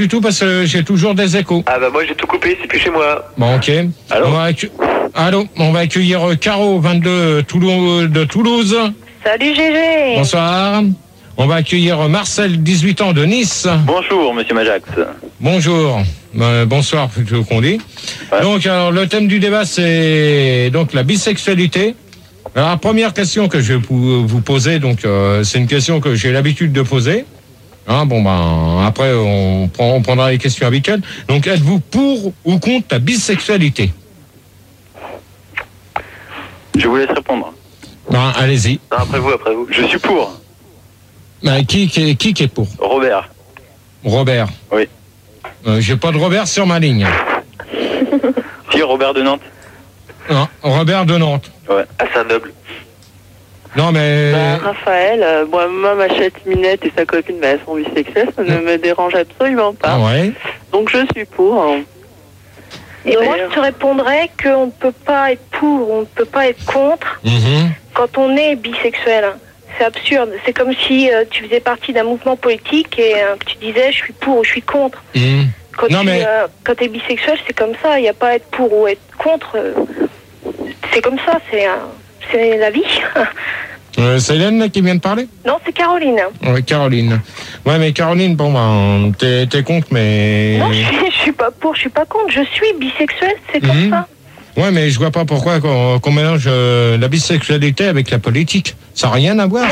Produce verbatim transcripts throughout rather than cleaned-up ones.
du tout parce que j'ai toujours des échos. Ah bah moi j'ai tout coupé, c'est plus chez moi. Bon, ok. Allô, on va, accu... Allô on va accueillir Caro, vingt-deux, Toulouse, de Toulouse. Salut Gégé. Bonsoir. On va accueillir Marcel, dix-huit ans, de Nice. Bonjour monsieur Majax. Bonjour. Euh, bonsoir plutôt qu'on dit. Ouais. Donc alors le thème du débat c'est donc la bisexualité. Alors la première question que je vais vous poser, donc euh, c'est une question que j'ai l'habitude de poser. Hein, bon ben après on, prend, on prendra les questions habituelles. Donc êtes-vous pour ou contre la bisexualité? Je vous laisse répondre. Ben allez-y. Non, après vous, après vous. Je suis pour. Ben, qui, qui, qui est pour? Robert. Robert. Oui. Euh, j'ai pas de Robert sur ma ligne. Si, Robert de Nantes. Non, Robert de Nantes. Ouais. Ah, c'est un noble. Non mais... Bah, Raphaël, euh, moi, moi, ma chatte Minette et sa copine, bah, elles sont bisexuelles, ça ne me dérange absolument pas. Ah ouais. Donc je suis pour. Hein. Et moi, je te répondrais qu'on ne peut pas être pour, on ne peut pas être contre Mmh. quand on est bisexuel. C'est absurde. C'est comme si euh, tu faisais partie d'un mouvement politique et euh, que tu disais je suis pour ou je suis contre. Mmh. Quand Non, tu mais... euh, quand es bisexuel, c'est comme ça. Il n'y a pas à être pour ou être contre. Euh, c'est comme ça. C'est euh, c'est la vie. Euh, c'est Hélène là, qui vient de parler? Non, c'est Caroline. Oui, Caroline. Ouais, mais Caroline, bon, ben, t'es, t'es contre, mais... Non, je suis, je suis pas pour, je suis pas contre. Je suis bisexuelle, c'est comme Mmh. ça. Ouais, mais je vois pas pourquoi qu'on, qu'on mélange euh, la bisexualité avec la politique. Ça n'a rien à voir.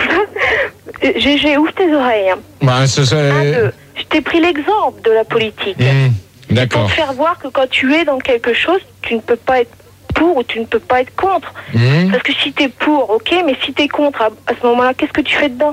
Gégé, ouvre tes oreilles. Hein. Bah, c'est ça. Un, deux. Je t'ai pris l'exemple de la politique. Mmh. D'accord. Pour te faire voir que quand tu es dans quelque chose, tu ne peux pas être pour ou tu ne peux pas être contre. Mmh. Parce que si tu es pour, ok, mais si tu es contre, à, à ce moment-là, qu'est-ce que tu fais dedans?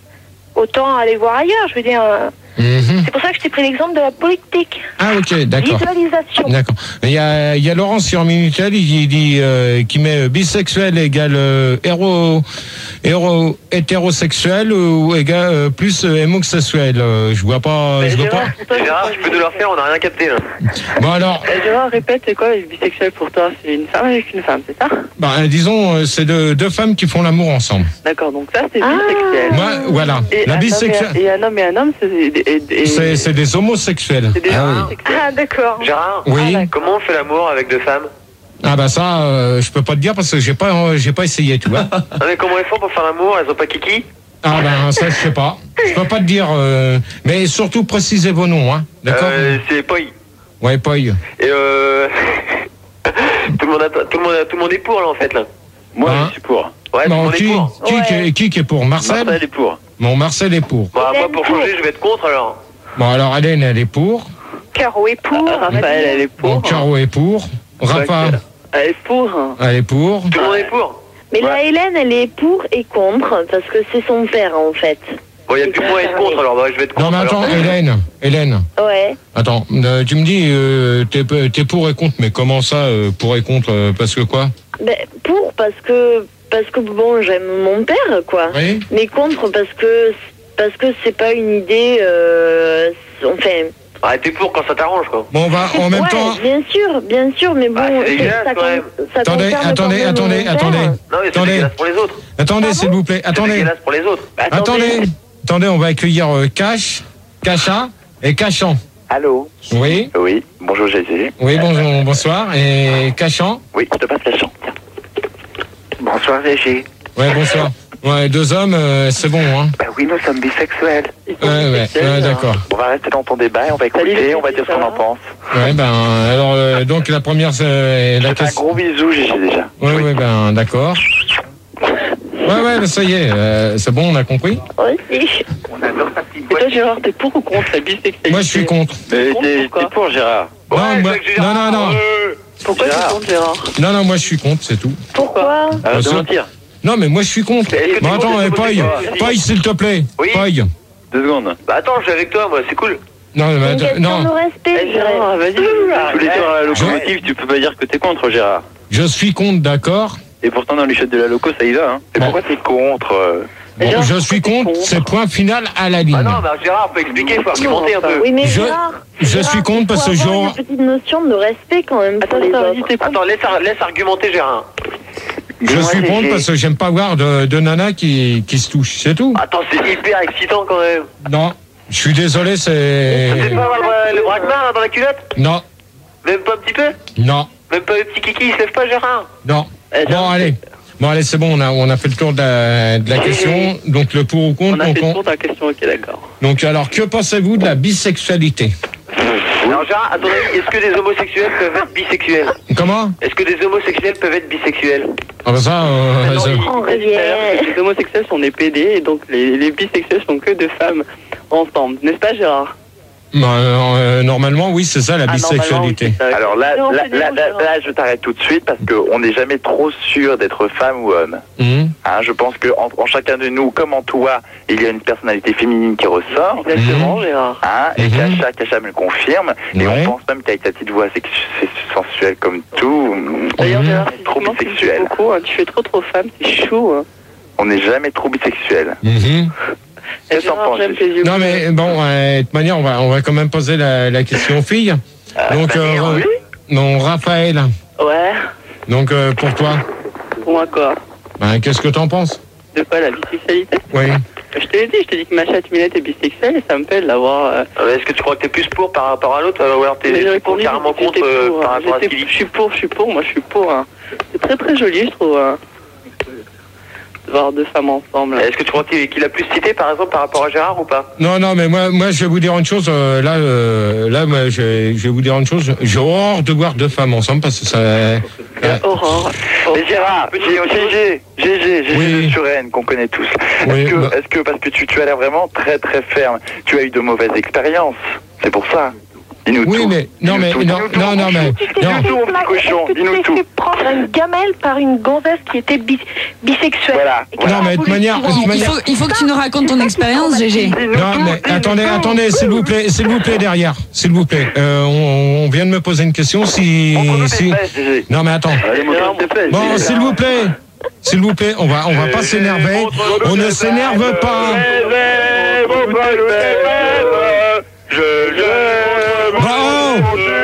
Autant aller voir ailleurs, je veux dire. Euh, mmh. C'est pour ça que je t'ai pris l'exemple de la politique. Ah, ok, d'accord. Visualisation. D'accord. Il y a, il y a Laurence sur Minitel qui dit, euh, qui met bisexuel égale euh, héros, héros, hétérosexuel ou égale euh, plus euh, homosexuel. Euh, je vois pas, Mais je vois Gérard, pas. pour toi, Gérard, je peux nous leur faire, on n'a rien capté là. Bon alors, Eh, Gérard, répète, c'est quoi le bisexuel pour toi? C'est une femme avec une femme, c'est ça? bah, disons, euh, c'est deux, deux femmes qui font l'amour ensemble. D'accord, donc ça c'est Ah. bisexuel. Moi, voilà. Et, La un bisexuelle, homme et, un, et un homme et un homme, c'est et- et- c'est, c'est des homosexuels. c'est des Ah, hommes oui. bisexuels. Ah, d'accord. Gérard, Oui. comment on fait l'amour avec deux femmes? Ah bah ça, euh, je peux pas te dire parce que j'ai pas, euh, j'ai pas essayé, tu vois. Non mais comment elles font pour faire l'amour? Elles ont pas kiki? Ah ben ça, je sais pas. Je peux pas te dire, euh, mais surtout précisez vos noms, hein. D'accord. euh, C'est Poi. Ouais, Poy. Et euh... tout, le monde a, tout, le monde a, tout le monde est pour là en fait là. Moi, Hein je suis pour. Ouais, tout le Bon, monde qui, est pour. qui, Ouais. qui, qui, qui est pour? Marcel? Marcel est pour. Bon, Marcel est pour. Bon, moi Hélène pour pour. changer, je vais être contre alors. Bon, alors Hélène, elle est pour. Caro est pour. Raphaël, elle est Bon, pour. Caro est pour. Rafa, Elle est pour. hein. elle est pour. Tout le monde est pour. Mais la Hélène, elle est pour et contre, parce que c'est son père, en fait. Bon, il n'y a plus que moi à être contre alors, bah, je vais être contre. Non, mais attends, alors. Hélène, Hélène. Ouais. Attends, euh, tu me dis, euh, t'es, t'es pour et contre, mais comment ça, euh, pour et contre, euh, parce que quoi? Ben, pour, parce que, parce que bon, j'aime mon père, quoi. Oui. Mais contre, parce que, parce que c'est pas une idée, euh, enfin... Ah, t'es pour quand ça t'arrange quoi. Bon, on va en même ouais, temps. bien sûr, bien sûr, mais bon, Ah, c'est c'est- dégueulasse, ça, quand même. con- ça Attendez, concerne attendez, quand même attendez, mon père. attendez. Non mais c'est Attendez. dégueulasse pour les autres. Attendez, s'il vous plaît, C'est attendez. dégueulasse pour les autres. Attendez, attendez, on va accueillir euh, Cash, Cacha et Cachan. Allô? Oui, Oui, bonjour Jésus. oui, bonjour, bonsoir. Et Cachan? Oui, je te passe la chance. Bonsoir Régis. Ouais, bonsoir. Ouais, deux hommes, euh, c'est bon, hein. Bah oui, nous sommes bisexuels. Ouais, ouais, ouais, d'accord. On va rester dans ton débat et on va écouter, on va dire ce qu'on en pense. Ouais, ben, alors, euh, donc la première, c'est la Je te fais un question. gros bisou, Gégé, déjà. Ouais, ouais, ben, d'accord. Ouais, ouais, ben, ça y est, euh, c'est bon, on a compris. Oui. On adore ta petite Et toi, boîte. Gérard, t'es pour ou contre la bisexualité? Moi, je suis contre. Mais Contre, t'es pourquoi t'es pour Gérard. Non, Ouais, moi- c'est que j'ai- non, non, non. Euh, Pourquoi Gérard. t'es contre, Gérard? Non, non, moi, je suis contre, c'est tout. Pourquoi? Arrête de ça- mentir. Non, mais moi, je suis contre. Est-ce que Bon, t'es attends, contre, euh, t'es Poy, contre, Poy, s'il te plaît. Oui. Poy. Deux secondes. Bah attends, je suis avec toi moi, c'est cool. Non, mais Une attends, question non. de respect, Eh, je dirais. Gérard, vas-y. Tous les soirs à la locomotive, tu peux pas dire que t'es contre Gérard. Je suis contre, d'accord. Et pourtant, dans les chutes de la loco, ça y va. Hein. Et Bon. pourquoi t'es contre euh, Bon, Gérard, je suis contre, contre. c'est point final à la ligne. Ah non, bah Gérard, faut expliquer, faut argumenter un peu. Oui, mais Je- Gérard, je Gérard, suis contre il parce faut que avoir je- une petite notion de respect quand même Attends, pour les attends, vas-y, autres. t'es contre. Attends, laisse, ar- laisse argumenter Gérard. Je Dis-moi, suis contre Gégé. parce que j'aime pas voir de, de nanas qui, qui se touchent, c'est tout. Attends, c'est hyper excitant quand même. Non, Je suis désolé, c'est... Tu sais pas avoir le, le braquemar dans la culotte? Non. Même pas un petit peu? Non. Même pas le petit kiki, il se lève pas, Gérard? Non. Eh, Bon, allez. Bon, allez, c'est bon, on a, on a fait le tour de la, de la question. Donc, le pour ou contre. On a donc, fait le on- tour de la question, ok, d'accord. donc, alors, que pensez-vous de la bisexualité? Alors, Gérard, à ton avis, est-ce que des homosexuels peuvent être bisexuels? Comment? Est-ce que des homosexuels peuvent être bisexuels? Ah bah ça, euh, Non, ça- il- il a dit tout à l'heure que les homosexuels sont des P D et donc les, les bisexuels sont que deux femmes ensemble. N'est-ce pas, Gérard? bah, euh, normalement, oui, c'est ça, la Ah, bisexualité. normalement, oui, c'est ça. Alors là, Non, là, c'est des là, mots, là, Gérard. là, je t'arrête tout de suite parce qu'on n'est jamais trop sûr d'être femme ou homme. Mhm. Hein, je pense qu'en en chacun de nous, comme en toi, il y a une personnalité féminine qui ressort. Exactement, Gérard. Hein, et Mhm. Kacha, Kacha me le confirme. Et Ouais. on pense même qu'avec ta petite voix c'est c'est sensuelle comme tout, D'ailleurs, Mhm. Gérard, Trop physiquement, tu me bisexuel. plais beaucoup, hein. Tu fais trop trop femme, t'es chou. Hein. on n'est jamais trop bisexuel. Mhm. Et Qu'est-ce que t'en Gérard, penses, j'aime tes yeux. Non, mais bon, euh, de toute manière, on va, on va quand même poser la, la question aux filles. Donc, bah, euh, oui. non, Raphaël, Ouais, donc euh, pour toi, pour moi quoi? ben, qu'est-ce que t'en penses? De quoi, la bisexualité? Oui. Je te l'ai dit, je t'ai dit que ma chatte Minette est bisexuelle et ça me plaît de l'avoir... Euh... Euh, Est-ce que tu crois que t'es plus pour par rapport à l'autre, ou alors t'es mais j'ai t'es répondu, carrément j'étais contre euh, pour, par hein. rapport à ce J'étais- qu'il dit? Je suis pour, je suis pour, moi je suis pour. Hein. C'est très très joli, je trouve. Hein. De voir deux femmes ensemble. Est-ce que tu crois qu'il qu'il a plus cité par exemple par rapport à Gérard ou pas? Non, non, mais moi, moi, je vais vous dire une chose. euh, là, euh, là, moi, je, je vais vous dire une chose. J'ai horreur de voir deux femmes ensemble parce que ça. euh, Aurore. Mais Gérard, G G, G G, G G Oui. de Suresnes qu'on connaît tous. Est-ce Oui, que, bah- est-ce que, parce que tu, tu as l'air vraiment très très ferme, tu as eu de mauvaises expériences, c'est pour ça. Dis-nous Oui, tout. mais non, Dis-nous mais tout, non, dis-nous tout, non, non, mais Tu t'es non. fait Dis-nous tout, mon petit cochon, Est-ce que tu dis-nous t'es tout. fait prendre une gamelle par une gonzesse qui était bi- bisexuelle? Voilà, Et qui Non, a mais de voulu manière- tuer. de Il manière- faut, il faut que tu nous racontes ton expérience, G G. Dis-nous Non, tout, mais dis-nous attendez, tout. attendez, s'il vous plaît, s'il vous plaît derrière, s'il vous plaît. Euh, on, on vient de me poser une question. Si, Montre-nous tes si. fesses, G G. Non, mais attends. Allez, montre-nous tes fesses, Bon, G G. s'il vous plaît, s'il vous plaît, on va, on va pas s'énerver. On ne s'énerve pas. Je, je, Wow.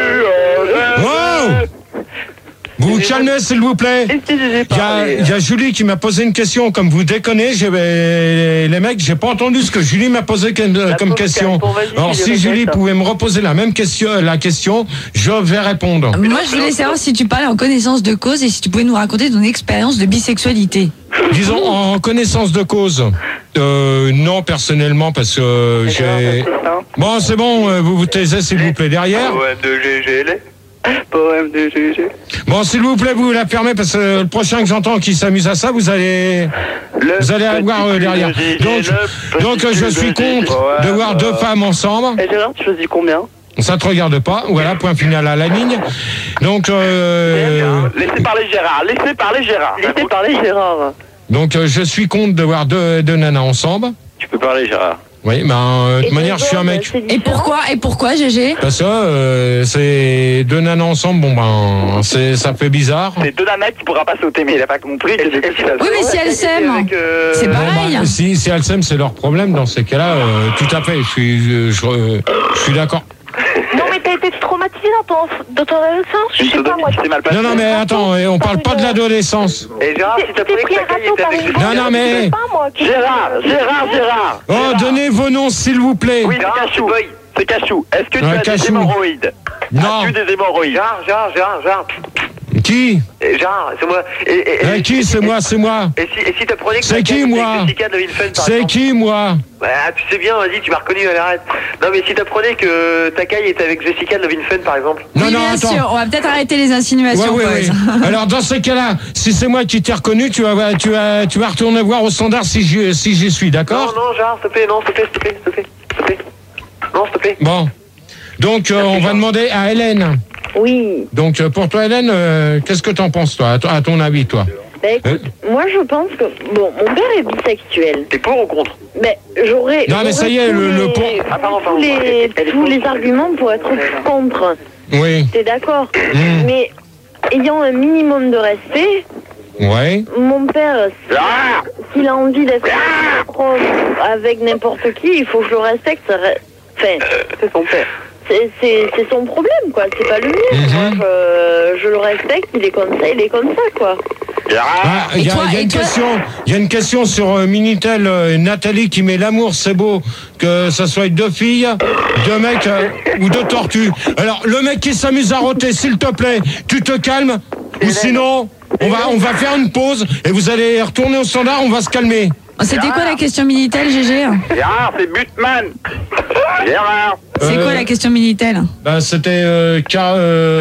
Wow. Vous vous calmez, s'il vous plaît. Laissez G G Il y a, parler. il y a Julie qui m'a posé une question. Comme vous déconnez, j'ai- les, les mecs, j'ai pas entendu ce que Julie m'a posé comme, comme pauvre question. Bon, vas-y, Alors, Julie, si répète. Julie pouvait me reposer la même question, la question, je vais répondre. Moi, je voulais savoir si tu parlais en connaissance de cause et si tu pouvais nous raconter ton expérience de bisexualité. Disons en connaissance de cause. Euh, non, personnellement, parce que j'ai. Bon, c'est bon, euh, vous vous taisez, s'il vous plaît, derrière. Ouais, de G G L. Poème de G G. Bon, s'il vous plaît, vous la fermez, parce que le prochain que j'entends qui s'amuse à ça, vous allez. Vous allez avoir euh, derrière. Donc, donc euh, je suis contre de voir deux femmes ensemble. Et Gérard, tu choisis combien? Ça te regarde pas. Voilà, point final à la ligne. Donc, euh, Laissez parler Gérard, laissez parler Gérard. Laissez parler Gérard. donc euh, je suis contre de voir deux, deux nanas ensemble. Tu peux parler Gérard. Oui, ben, euh, de Et toute manière, je suis un d'abord, mec. c'est Et différent. pourquoi, et pourquoi, G G? Parce que euh, c'est deux nanas ensemble, bon ben, c'est, ça fait bizarre. C'est deux nanas qui pourra pas sauter, mais il a pas compris que c'est Oui, mais si elles s'aiment, c'est Bon, pareil. ben, si, si elles s'aiment, c'est leur problème. Dans ces cas-là, euh, tout à fait, je suis, je, je, euh, je suis d'accord. Non, mais t'as été traumatisé dans ton, dans ton adolescence? Je sais pas, moi. c'est mal passé. Non, non, mais attends, on parle pas de l'adolescence. Et Gérard, si T'es t'apprenais que pris ta un caille râteau était par avec une G G L. Non, non, mais- Je sais pas, moi. tu- Gérard, Gérard, Gérard. Oh, donnez vos noms, s'il vous plaît. Oui, c'est Cachou. C'est Cachou. Est-ce que tu Ouais, as Cachou. des hémorroïdes? Non. As-tu des hémorroïdes? Gérard, Gérard, Gérard, Gérard. Qui Et Gérard, c'est moi. Et, et, Euh, et- Qui? C'est moi, c'est moi. Et si, et si t'apprenais que C'est ta qui, caille était moi avec Jessica de Laville Fun, par C'est exemple? qui, moi? Bah, tu sais bien, vas-y, tu m'as reconnu, allez, arrête. Non, mais si t'apprenais que ta caille était avec Jessica de Laville Fun, par exemple. Non, Oui, non, bien attends. sûr, on va peut-être arrêter les Ouais, insinuations. ouais, Pause. ouais. Alors dans ces cas-là, si c'est moi qui t'ai reconnu, tu vas, tu vas, tu vas retourner voir au standard si j'y, si j'y suis, Non, d'accord? non, Gérard, s'il te plaît, non, s'il te plaît, s'il te plaît, s'il te plaît, s'il te plaît. Non, s'il te plaît. Bon. Donc euh, on va demander à Hélène. Oui. Donc euh, pour toi, Hélène, euh, qu'est-ce que t'en penses, toi, à, ton- à ton avis, toi? Bah écoute, moi je pense que. Bon, mon père est bisexuel. T'es pour ou contre? Mais j'aurais. Non, mais ça j'aurais y est, tous le- le les- pour- Ah, pardon, tous pardon. les, Elle est tous pour. les arguments pour être contre. Oui. T'es d'accord? Mmh. Mais ayant un minimum de respect, Ouais. mon père, si- Ah s'il a envie d'être proche avec n'importe qui, il faut que je le respecte. ça re- Enfin, C'est son père. c'est- c'est c'est son problème, quoi. C'est pas le mien. Mhm. Moi, je, je le respecte, il est comme ça, il est comme ça, quoi. Ah, il y a, toi- il y a et une toi- question, il y a une question sur euh, Minitel, euh, Nathalie qui met l'amour, c'est beau, que ça soit deux filles, deux mecs euh, ou deux tortues. Alors, le mec qui s'amuse à roter, s'il te plaît, tu te calmes, ou sinon, on va, on va faire une pause et vous allez retourner au standard, on va se calmer. C'était quoi la question Minitel, G G? Gérard, c'est Butman. Gérard. C'est Euh, quoi la question Minitel? Ben, c'était euh, Car-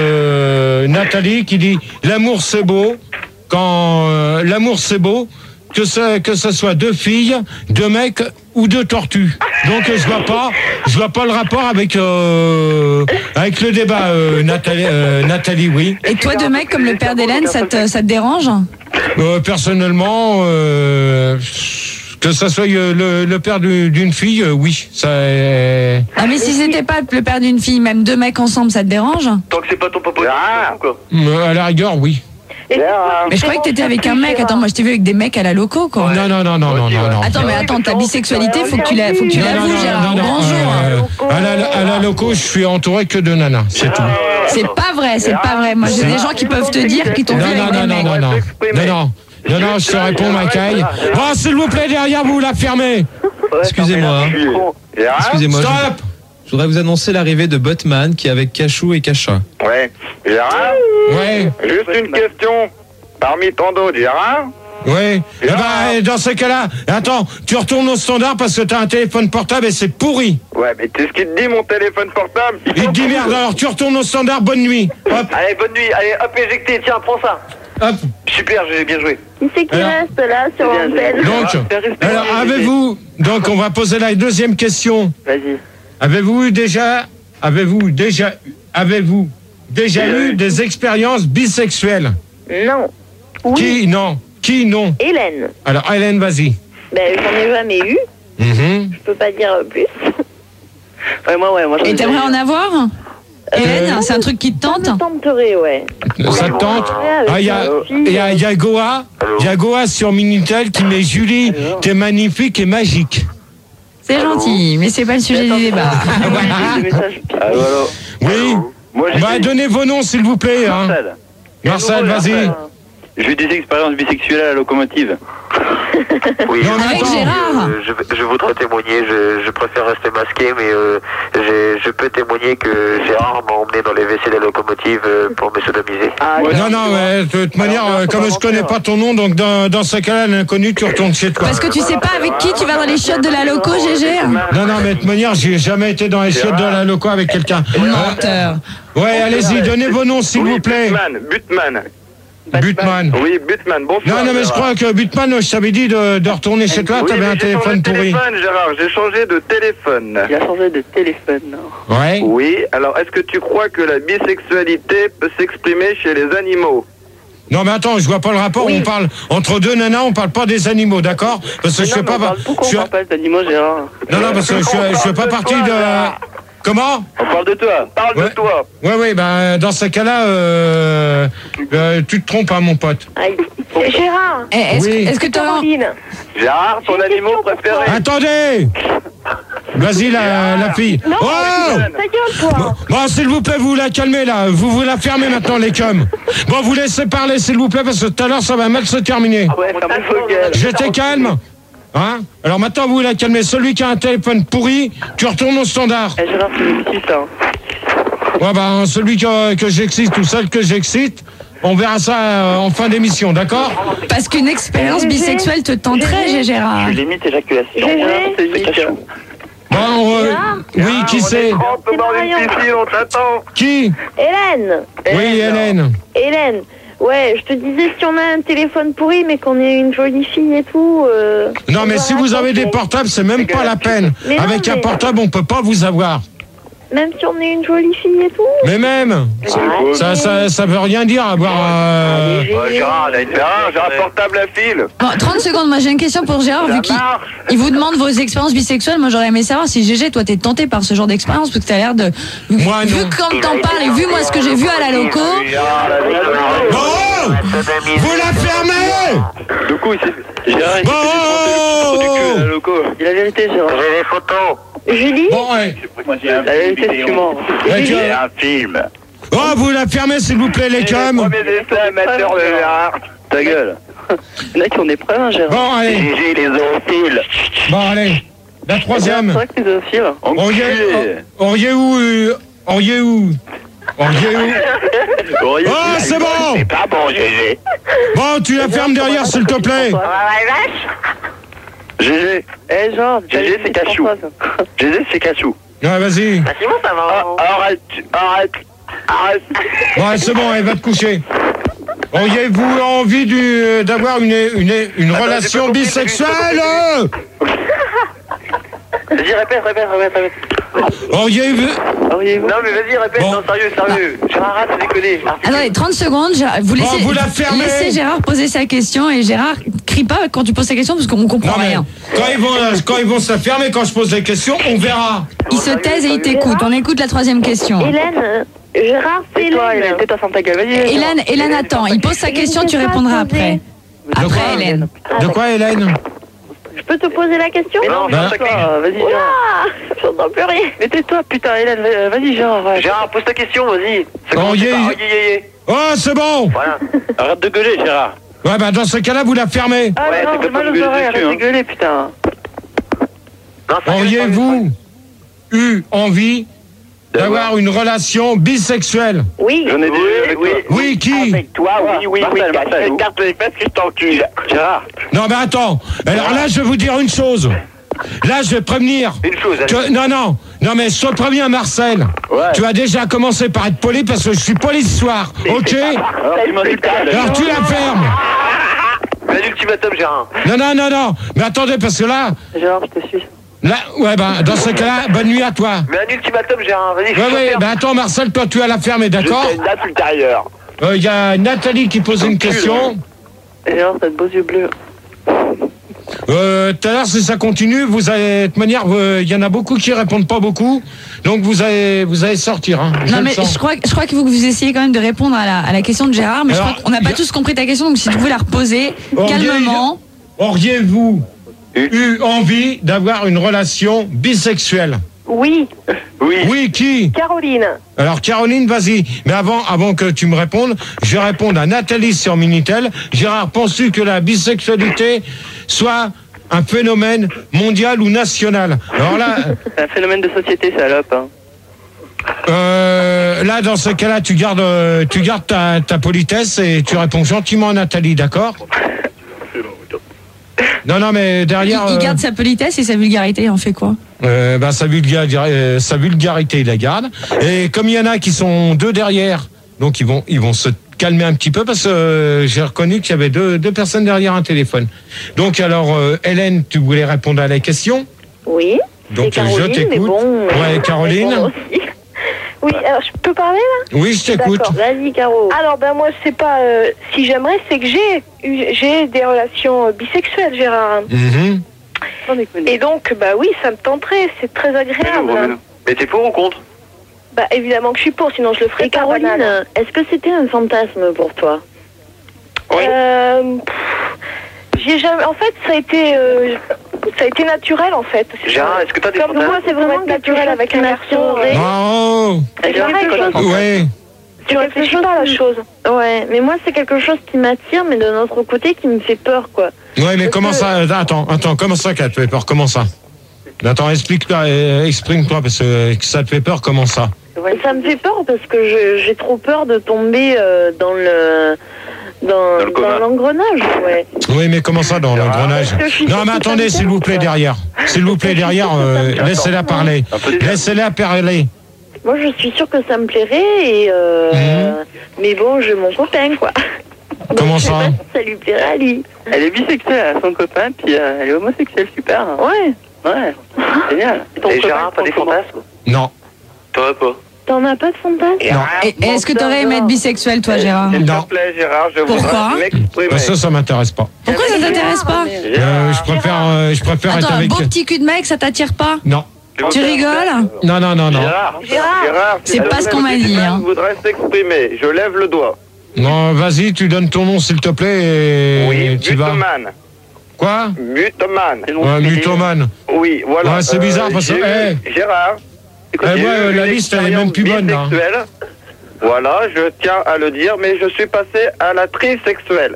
euh, Nathalie qui dit l'amour c'est beau quand euh, l'amour c'est beau que ça que ça soit deux filles, deux mecs ou deux tortues. Donc euh, je vois pas je vois pas le rapport avec euh, avec le débat euh, Nathalie euh, Nathalie oui. Et toi, deux mecs comme le père d'Hélène, ça te, ça te dérange? Euh, personnellement euh, que ça soit euh, le, le père du- d'une fille euh, oui, ça euh, Ah, mais si c'était pas le père d'une fille, même deux mecs ensemble, ça te dérange? Tant que c'est pas ton papa, Ah. quoi. à la rigueur oui. Gérard. Mais je croyais que t'étais avec un mec. Attends, moi je t'ai vu avec des mecs à la loco, quoi. Non non non non non non non. Attends, mais attends, ta bisexualité, faut que tu la, faut que tu Non, non, l'avoues, non, Gérard. non, non, Bonjour. euh, à, la, à la loco, je suis entouré que de nanas, c'est tout. C'est pas vrai, c'est pas vrai. Moi, j'ai des gens qui peuvent te dire qu'ils t'ont Non, vu non, avec non, des non, mecs. non, non, non, non, non, non, je te réponds, Macaille. Oh, s'il vous plaît, derrière vous, la fermez. Excusez-moi, hein. Gérard. excusez-moi. Je, Stop. je voudrais vous annoncer l'arrivée de Botman qui est avec Cachou et Cacha. Ouais. Gérard. Ouais, Juste une question. Parmi tant d'autres, Gérard. ouais. Eh ben, dans ce cas-là, attends, tu retournes au standard parce que t'as un téléphone portable et c'est pourri. Ouais, mais tu sais ce qu'il te dit, mon téléphone portable? Il te dit merde, alors tu retournes au standard, bonne nuit. Hop, Allez, bonne nuit. Allez, hop, éjecté. Tiens, prends ça. hop. Super, j'ai bien joué. Qui c'est qui Alors, reste là sur l'antenne? Donc, alors, avez-vous, donc on va poser la deuxième question. Vas-y. Avez-vous eu déjà, avez-vous déjà, avez-vous déjà eu des expériences bisexuelles? Non. Oui. Qui non? Qui non? Hélène. Alors Hélène, vas-y. Ben, j'en ai jamais eu. Mhm. Je peux pas dire plus. Ouais, moi, ouais, moi, j'en ai Et t'aimerais déjà eu. en avoir? Hélène, c'est un truc qui te tente? Ça me tenterait, ouais. Ça te tente? Ouais, Ah, il y a, il y a, il y a Goa, il y a Goa sur Minitel qui met Julie, t'es magnifique et magique. C'est gentil, mais c'est pas le sujet du débat. Des messages. Allô, allô. Oui. Moi, j'ai Bah, des- donnez vos noms s'il vous plaît. Hein. Marcel. Marcel, vas-y. J'ai eu des expériences bisexuelles à la locomotive. Oui, Non, mais Avec attends. Gérard. Euh, je, je voudrais témoigner, je, je préfère rester masqué, mais euh, j'ai- je peux témoigner que Gérard m'a emmené dans les W C de la locomotive euh, pour me sodomiser. Ah, Non, non, mais de toute manière, euh, comme je connais pas ton nom, donc dans, dans ce cas-là, l'inconnu, tu retournes chez toi. Parce que tu sais pas avec qui tu vas dans les chiottes de la loco, G G? Non, non, mais de toute manière, j'ai jamais été dans les chiottes de la loco avec quelqu'un. Menteur. Ouais, allez-y, donnez vos noms s'il Oui, vous plaît. Butman, Butman. Butman. Oui, Butman, bonsoir. Non, non, mais je Gérard. crois que Butman, je t'avais dit de, de retourner chez toi, Oui, t'avais mais un j'ai téléphone changé de pourri. téléphone, Gérard, j'ai changé de téléphone. Il a changé de téléphone. non. Ouais. Oui, alors est-ce que tu crois que la bisexualité peut s'exprimer chez les animaux? Non, mais attends, je vois pas le rapport, on parle entre deux nanas, on parle pas des animaux, d'accord? Parce que je fais Non, mais pas... on parle- Pourquoi je on suis- parle pas d'animaux, Gérard? Non, non, parce que je, je fais pas partie de... Comment? On parle de toi, parle Ouais. de toi. Ouais, ouais, ben, dans ce cas-là, euh, euh, tu te trompes, hein, mon pote. Aïe. Eh, Gérard. Eh, Est-ce Oui. est-ce que t'aurais... Caroline. Gérard, ton J'ai une animal question pour préféré? toi. Attendez! Vas-y, la, la fille. Non, Oh! ta gueule, toi. Bon, s'il vous plaît, vous la calmez, là. Vous vous la fermez maintenant, les cums. Bon, vous laissez parler, s'il vous plaît, parce que tout à l'heure, ça va mal se terminer. Ouais, ferme vos gueules. J'étais calme. Hein? Alors maintenant, vous la calmez. Celui qui a un téléphone pourri, tu retournes au standard. Eh, Gérard, c'est le petit, ça. Ouais, ben, celui que, que j'excite ou celle que j'excite, on verra ça euh, en fin d'émission, d'accord? Parce qu'une expérience G G. bisexuelle te tenterait, G Gérard. limite éjaculation. G G. C'est Nick. Bon, euh, oui, qui c'est? Rentre dans une piscine, on t'attend. Qui? Hélène. Oui, Hélène. Hélène. Ouais, je te disais, si on a un téléphone pourri, mais qu'on est une jolie fille et tout... Euh, Non, on mais doit si vous avez des raconter. portables, c'est même pas la peine. Mais non, Avec un mais- portable, on peut pas vous avoir. Même si on est une jolie fille et tout. Mais même, Ouais. ça, ça, ça veut rien dire avoir. euh, Ouais, Gérard, elle a une- Gérard, j'ai un portable à fil. Bon, trente secondes, moi j'ai une question pour Gérard, vu qu'il marche. il vous demande vos expériences bisexuelles. Moi j'aurais aimé savoir si G G, toi t'es tenté par ce genre d'expérience, parce que t'as l'air de... Moi, vu non. comme t'en parles et vu moi ce que j'ai vu à la loco, Bon, vous la fermez. Du coup, il s'est... Gérard, il s'est Bon. fait du cul à la loco. Dis la vérité, Gérard. J'ai les photos. Julie. Bon, ouais. La vérité, c'est que tu mens. Ouais, tu- un film. Oh, vous la fermez, s'il vous plaît, les Le cums. premier dessin amateur de Gérard. Ta gueule. Il y en a qui ont des problèmes, hein, Gérard. Bon, allez. G G, les zoophiles. Bon, allez. La troisième. C'est vrai que les zoophiles. Auriez auriez où euh, Auriez où Auriez où Oh, c'est bon. C'est pas bon, G G. Bon, tu la fermes derrière, s'il te plaît. G G. Eh, genre, G G, c'est cachou. G G, c'est cachou. Ouais, vas-y. Ah, Simon, ça va. Ah, arrête, arrête, arrête. Ouais, c'est bon, elle va te coucher. Auriez-vous envie du- d'avoir une, une, une Attends, relation j'ai pas compris, bisexuelle Vas-y, répète, répète, répète, répète. Auriez-vous... Auriez-vous Non, mais vas-y, répète. Bon. Non, sérieux, sérieux. Gérard, arrête de déconner. Attendez, trente secondes. Gérard, vous laissez, Bon, vous la fermez. laissez Gérard poser sa question et Gérard, crie pas quand tu poses ta question parce qu'on comprend Non, mais rien. quand ils vont, euh, quand ils vont se la fermer, quand je pose des questions, on verra. Il se taise et il t'écoute. On écoute la troisième question. Hélène, euh, Gérard, c'est C'est toi, Hélène. Hélène, tais-toi, ferme ta gueule. Vas-y. Hélène, Hélène attend. Il pose sa question, tu répondras après. De quoi, Après, Hélène. De quoi, Hélène Je peux te poser la question? Mais non, Bah. mais toi, vas-y, Gérard. Ouah, j'entends plus rien. Mais tais-toi, putain, Hélène, va- vas-y, Gérard. va. Gérard, pose ta question, vas-y. Ça Oh, commence yeah. par- yeah, yeah, yeah. Oh, c'est bon. Voilà. Arrête de gueuler, Gérard. Ouais, bah dans ce cas-là, vous la fermez. Ah Ouais, non, t'es pas j'ai mal pour aux gueuler oreilles, dessus, arrête de hein. gueuler, putain. Non, sérieux, Auriez-vous eu envie d'avoir une relation bisexuelle? Oui. J'en ai déjà eu avec oui. toi. Oui, qui Avec toi, oui, oui, oui. Marcel, Marcel, Une où carte les fesses que je t'encule. Gérard. Non, mais attends. Alors là, je vais vous dire une chose. Là, je vais prévenir. Une chose, Tu- allez. non, non, non, mais sois prévenu, Marcel. Ouais. Tu as déjà commencé par être poli parce que je suis poli ce soir. Ok? Alors, tu m'insultes pas, là. Alors tu la fermes. Un ultimatum, Gérard. Non, non, non, non. Mais attendez, parce que là, Gérard, je te suis. là, ouais, ben, dans ce cas-là, bonne nuit à toi. Mais un ultimatum, Gérard. Vas-y, je Ouais, te ouais, ferme. ben attends, Marcel, toi, tu as la fermer, d'accord? Je une date ultérieure. Il y a Nathalie qui pose une question. Gérard, t'as de beaux yeux bleus. Euh, tout à l'heure, si ça continue, vous allez, de toute manière, il y en a beaucoup qui répondent pas beaucoup. Donc vous allez, vous allez sortir. Hein. Je Non le mais sens. je crois, je crois qu'il faut que vous essayiez quand même de répondre à la, à la question de Gérard, mais Alors, je crois qu'on n'a pas y a- tous compris ta question, donc si tu pouvez la reposer Auriez- calmement. Auriez-vous eu envie d'avoir une relation bisexuelle? Oui. Oui. Oui, qui? Caroline. Alors Caroline, vas-y. Mais avant, avant que tu me répondes, je vais répondre à Nathalie sur Minitel. Gérard, penses-tu que la bisexualité soit un phénomène mondial ou national? Alors là, C'est un phénomène de société, salope. Hein. euh, là, dans ce cas-là, tu gardes, euh, tu gardes ta, ta politesse et tu réponds gentiment à Nathalie, d'accord? Non, non, mais Il, derrière, il euh, garde sa politesse et sa vulgarité, il en fait quoi? euh, bah, sa, vulgarité, euh, sa vulgarité, il la garde. Et comme il y en a qui sont deux derrière, donc ils vont, ils vont se calmer un petit peu parce que euh, j'ai reconnu qu'il y avait deux, deux personnes derrière un téléphone. Donc alors, euh, Hélène, tu voulais répondre à la question? Oui. Donc C'est Caroline, je mais t'écoute. bon, Ouais, Caroline. répondre aussi. Oui, alors je peux parler là? Oui, je t'écoute. D'accord. Vas-y, Caro. Alors ben moi c'est pas euh, si j'aimerais, c'est que j'ai eu- j'ai des relations euh, bisexuelles, Gérard. Mhm. Sans déconner. Et donc bah oui, ça me tenterait, c'est très agréable. hein. Mais t'es pour ou contre? Bah évidemment que je suis pour, sinon je le ferais Et pas. Caroline, banal. est-ce que c'était un fantasme pour toi? Oui. Euh, pff, j'ai jamais. En fait, ça a été, euh, ça a été naturel en fait. Gérard, est-ce que t'as des Comme fantasmes? moi, c'est vraiment naturel avec un garçon. euh, Bravo. C'est Gérard, pareil, c'est quoi quoi. ton Ouais. Tu réfléchis pas à la chose. Ouais, mais moi c'est quelque chose qui m'attire, mais d'un autre côté qui me fait peur, quoi. Ouais, mais comment ça? Attends, attends, comment ça qu'elle te fait peur? Comment ça? Attends, explique-toi, euh, exprime-toi, parce que ça te fait peur, comment ça? Ça me fait peur parce que je- j'ai trop peur de tomber euh, dans le dans, Dans le coma. dans l'engrenage, ouais. Oui, mais comment ça dans l'engrenage? Parce que je suis Non, sûre mais que attendez, ça me s'il vous tente, plaît, quoi. derrière. S'il vous plaît, derrière, euh, laissez-la parler. Un peu de- Laissez-la parler. Moi je suis sûre que ça me plairait, et euh, Mhm. mais bon, j'ai mon copain, quoi. Donc, Comment je sais ça? pas si ça lui plairait à lui. Elle est bisexuelle, elle a son copain, puis euh, elle est homosexuelle, super. hein. Ouais. Ouais, génial. Et ton Et copain, Gérard, t'as ton des copain fantasmes? Non, T'aurais pas. T'en as pas de fantasme? non. Et- et Est-ce que tu aurais aimé être bisexuel, toi, Gérard? S'il Non. te plaît, Gérard, je Pourquoi voudrais m'exprimer. Parce que ça m'intéresse pas. Pourquoi ça t'intéresse pas? Euh, je préfère, euh, je préfère être Attends, un avec. beau petit cul de mec, ça t'attire pas? Non, Tu rigoles? non, non, non, non. Gérard, Gérard. Gérard, C'est si pas la ce qu'on m'a dit, femme hein. voudrait s'exprimer. Je lève le doigt. Non, vas-y, tu donnes ton nom, s'il te plaît, et Oui, tu vas. Butoman. Quoi? Butoman. C'est long, Ouais, c'est des- mutomane. Oui, voilà. Ouais, c'est bizarre parce que- j'ai eu- eh. Gérard. Écoute, Eh, j'ai ouais, eu la une liste, elle est même plus bonne, là. bisexuelle. Voilà, je tiens à le dire, mais je suis passé à la trisexuelle.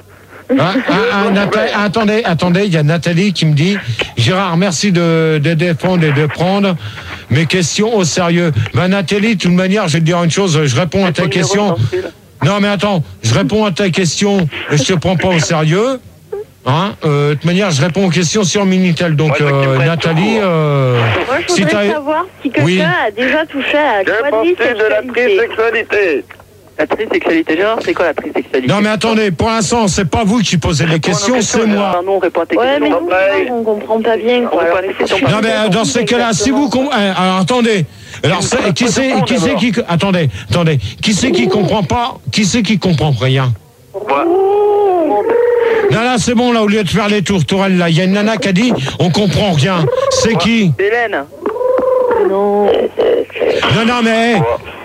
Ah, ah, ah, Nathalie, attendez, attendez, il y a Nathalie qui me dit Gérard, merci de, de défendre et de prendre mes questions au sérieux. Ben Nathalie, de toute manière, je vais te dire une chose, je réponds à ta question. Non mais attends, je réponds à ta question et je te prends pas au sérieux. Hein, euh, de toute manière, je réponds aux questions sur Minitel. Donc, euh, Nathalie, euh, Moi, je si voudrais t'as... savoir si quelqu'un Oui. a déjà touché à la Qu'est-ce de la quadrisexualité. trisexualité? La trisexualité, Gérard, c'est quoi la trisexualité? Non mais attendez, pour l'instant, c'est pas vous qui posez les questions, c'est moi. Alors, nous, on répond à tes Ouais, mais questions. nous, on comprend pas bien. On Quoi. répond à Alors, tes questions. Non mais euh, dans ces cas-là, si vous com- euh, alors attendez, alors c'est- qui c'est qui c'est qui attendez, attendez, qui c'est qui comprend pas, qui c'est qui comprend rien? Moi. Non là c'est bon là, au lieu de faire les tours tourelles là, il y a une nana qui a dit on comprend rien. C'est qui? Hélène. Non. Non non mais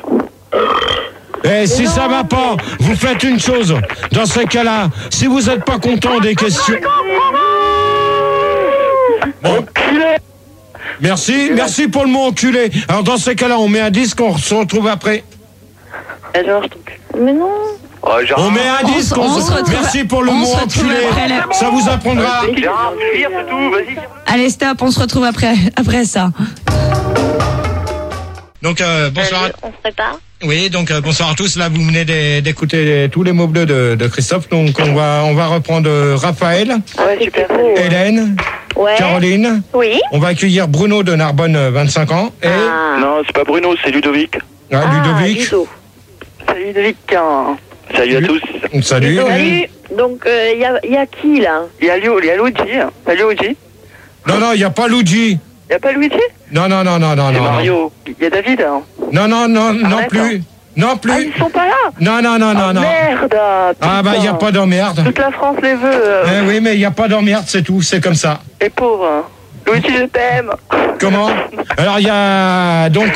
eh, si ça va pas, vous faites une chose. Dans ces cas-là, si vous n'êtes pas content des questions. Bon. Merci, merci pour le mot enculé. Alors dans ces cas-là, on met un disque, on se retrouve après. Eh, Gérard, je t'en prie. Mais non. Oh, Gérard. On met un On disque, se- on on se- se retrouve- merci pour le on mot se retrouve enculé. après la- Ça vous apprendra. Gérard, suivre, c'est tout, vas-y. Allez, stop, on se retrouve après, après ça. Donc euh, bonsoir. On se prépare. Oui, donc euh, bonsoir à tous. Là, vous venez d'é- d'écouter tous les mots bleus de, de Christophe. Donc on va on va reprendre euh, Raphaël, Ouais, super. Hélène, Ouais. Caroline. Oui. On va accueillir Bruno de Narbonne, euh, vingt-cinq ans, et Ah. Non, c'est pas Bruno, c'est Ludovic. ah, Ah, Ludovic. Ludo. Salut, Ludovic. hein. Salut à tous. Salut. Salut. Donc, il y, a, y a qui, là? Il y a Léo, il y a Luigi. hein. Salut, Luigi. Non, non, il n'y a pas Luigi. Il y a pas Luigi? Non, non, non, non, non, C'est non. Mario. Il y a David. hein. Non, non, non, non d'accord. plus. Non Ah, plus. ils sont pas là? Non, non, non, non, Ah, non. merde. Ah bah, il n'y a putain. pas d'emmerde. Toute la France les veut. euh, Eh oui, mais il n'y a pas d'emmerde, c'est tout, c'est comme ça. Les pauvres. Luigi, je t'aime. Comment? Alors, il y a... Donc,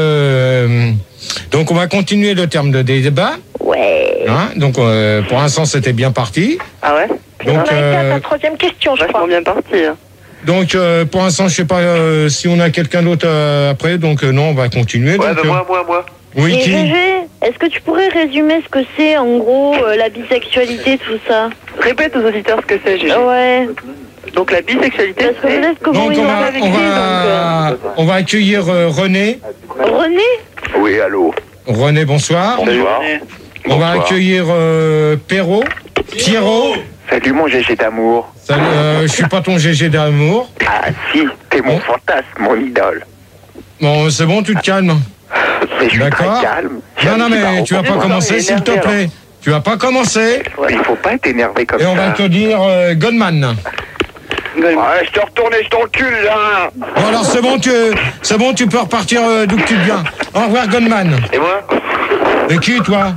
euh, donc, on va continuer le terme de débat. Ouais. Hein, donc, euh, pour l'instant, c'était bien parti. Ah ouais? On Donc, a été à euh, ta troisième question, je Vachement crois. bien parti. hein. donc euh, pour l'instant, je sais pas euh, si on a quelqu'un d'autre euh, après. Donc, euh, non, on va continuer. Ouais, donc, bah euh, moi, moi, moi. oui, Et qui? Gégé, est-ce que tu pourrais résumer ce que c'est, en gros, euh, la bisexualité, tout ça? Répète aux auditeurs ce que c'est, Gégé. Ouais. Donc la bisexualité, Parce que vous c'est... êtes comment Donc, ils on ont va, avec on lui, va, donc, on va accueillir euh, René. euh, René? Oui, allô. René, bonsoir. Bonsoir. On va Bonsoir. accueillir euh, Perrault. Pierrot. Salut mon G G d'amour. Salut, euh, je suis pas ton G G d'amour. Ah si, t'es mon Bon. fantasme, mon idole. Bon, c'est bon, tu te calmes. Mais je suis D'accord. très calme. Non, non, mais tu vas pas rencontrer, commencer, il est s'il te énervé, plaît. Tu vas pas commencer. Il faut pas être énervé comme Et on ça. va te dire euh, Goldman. Ouais, je te retourne et je t'encule là. Bon, alors c'est bon, tu, c'est bon, tu peux repartir euh, d'où que tu viens. Au revoir, Goldman. Et moi? Et qui, toi?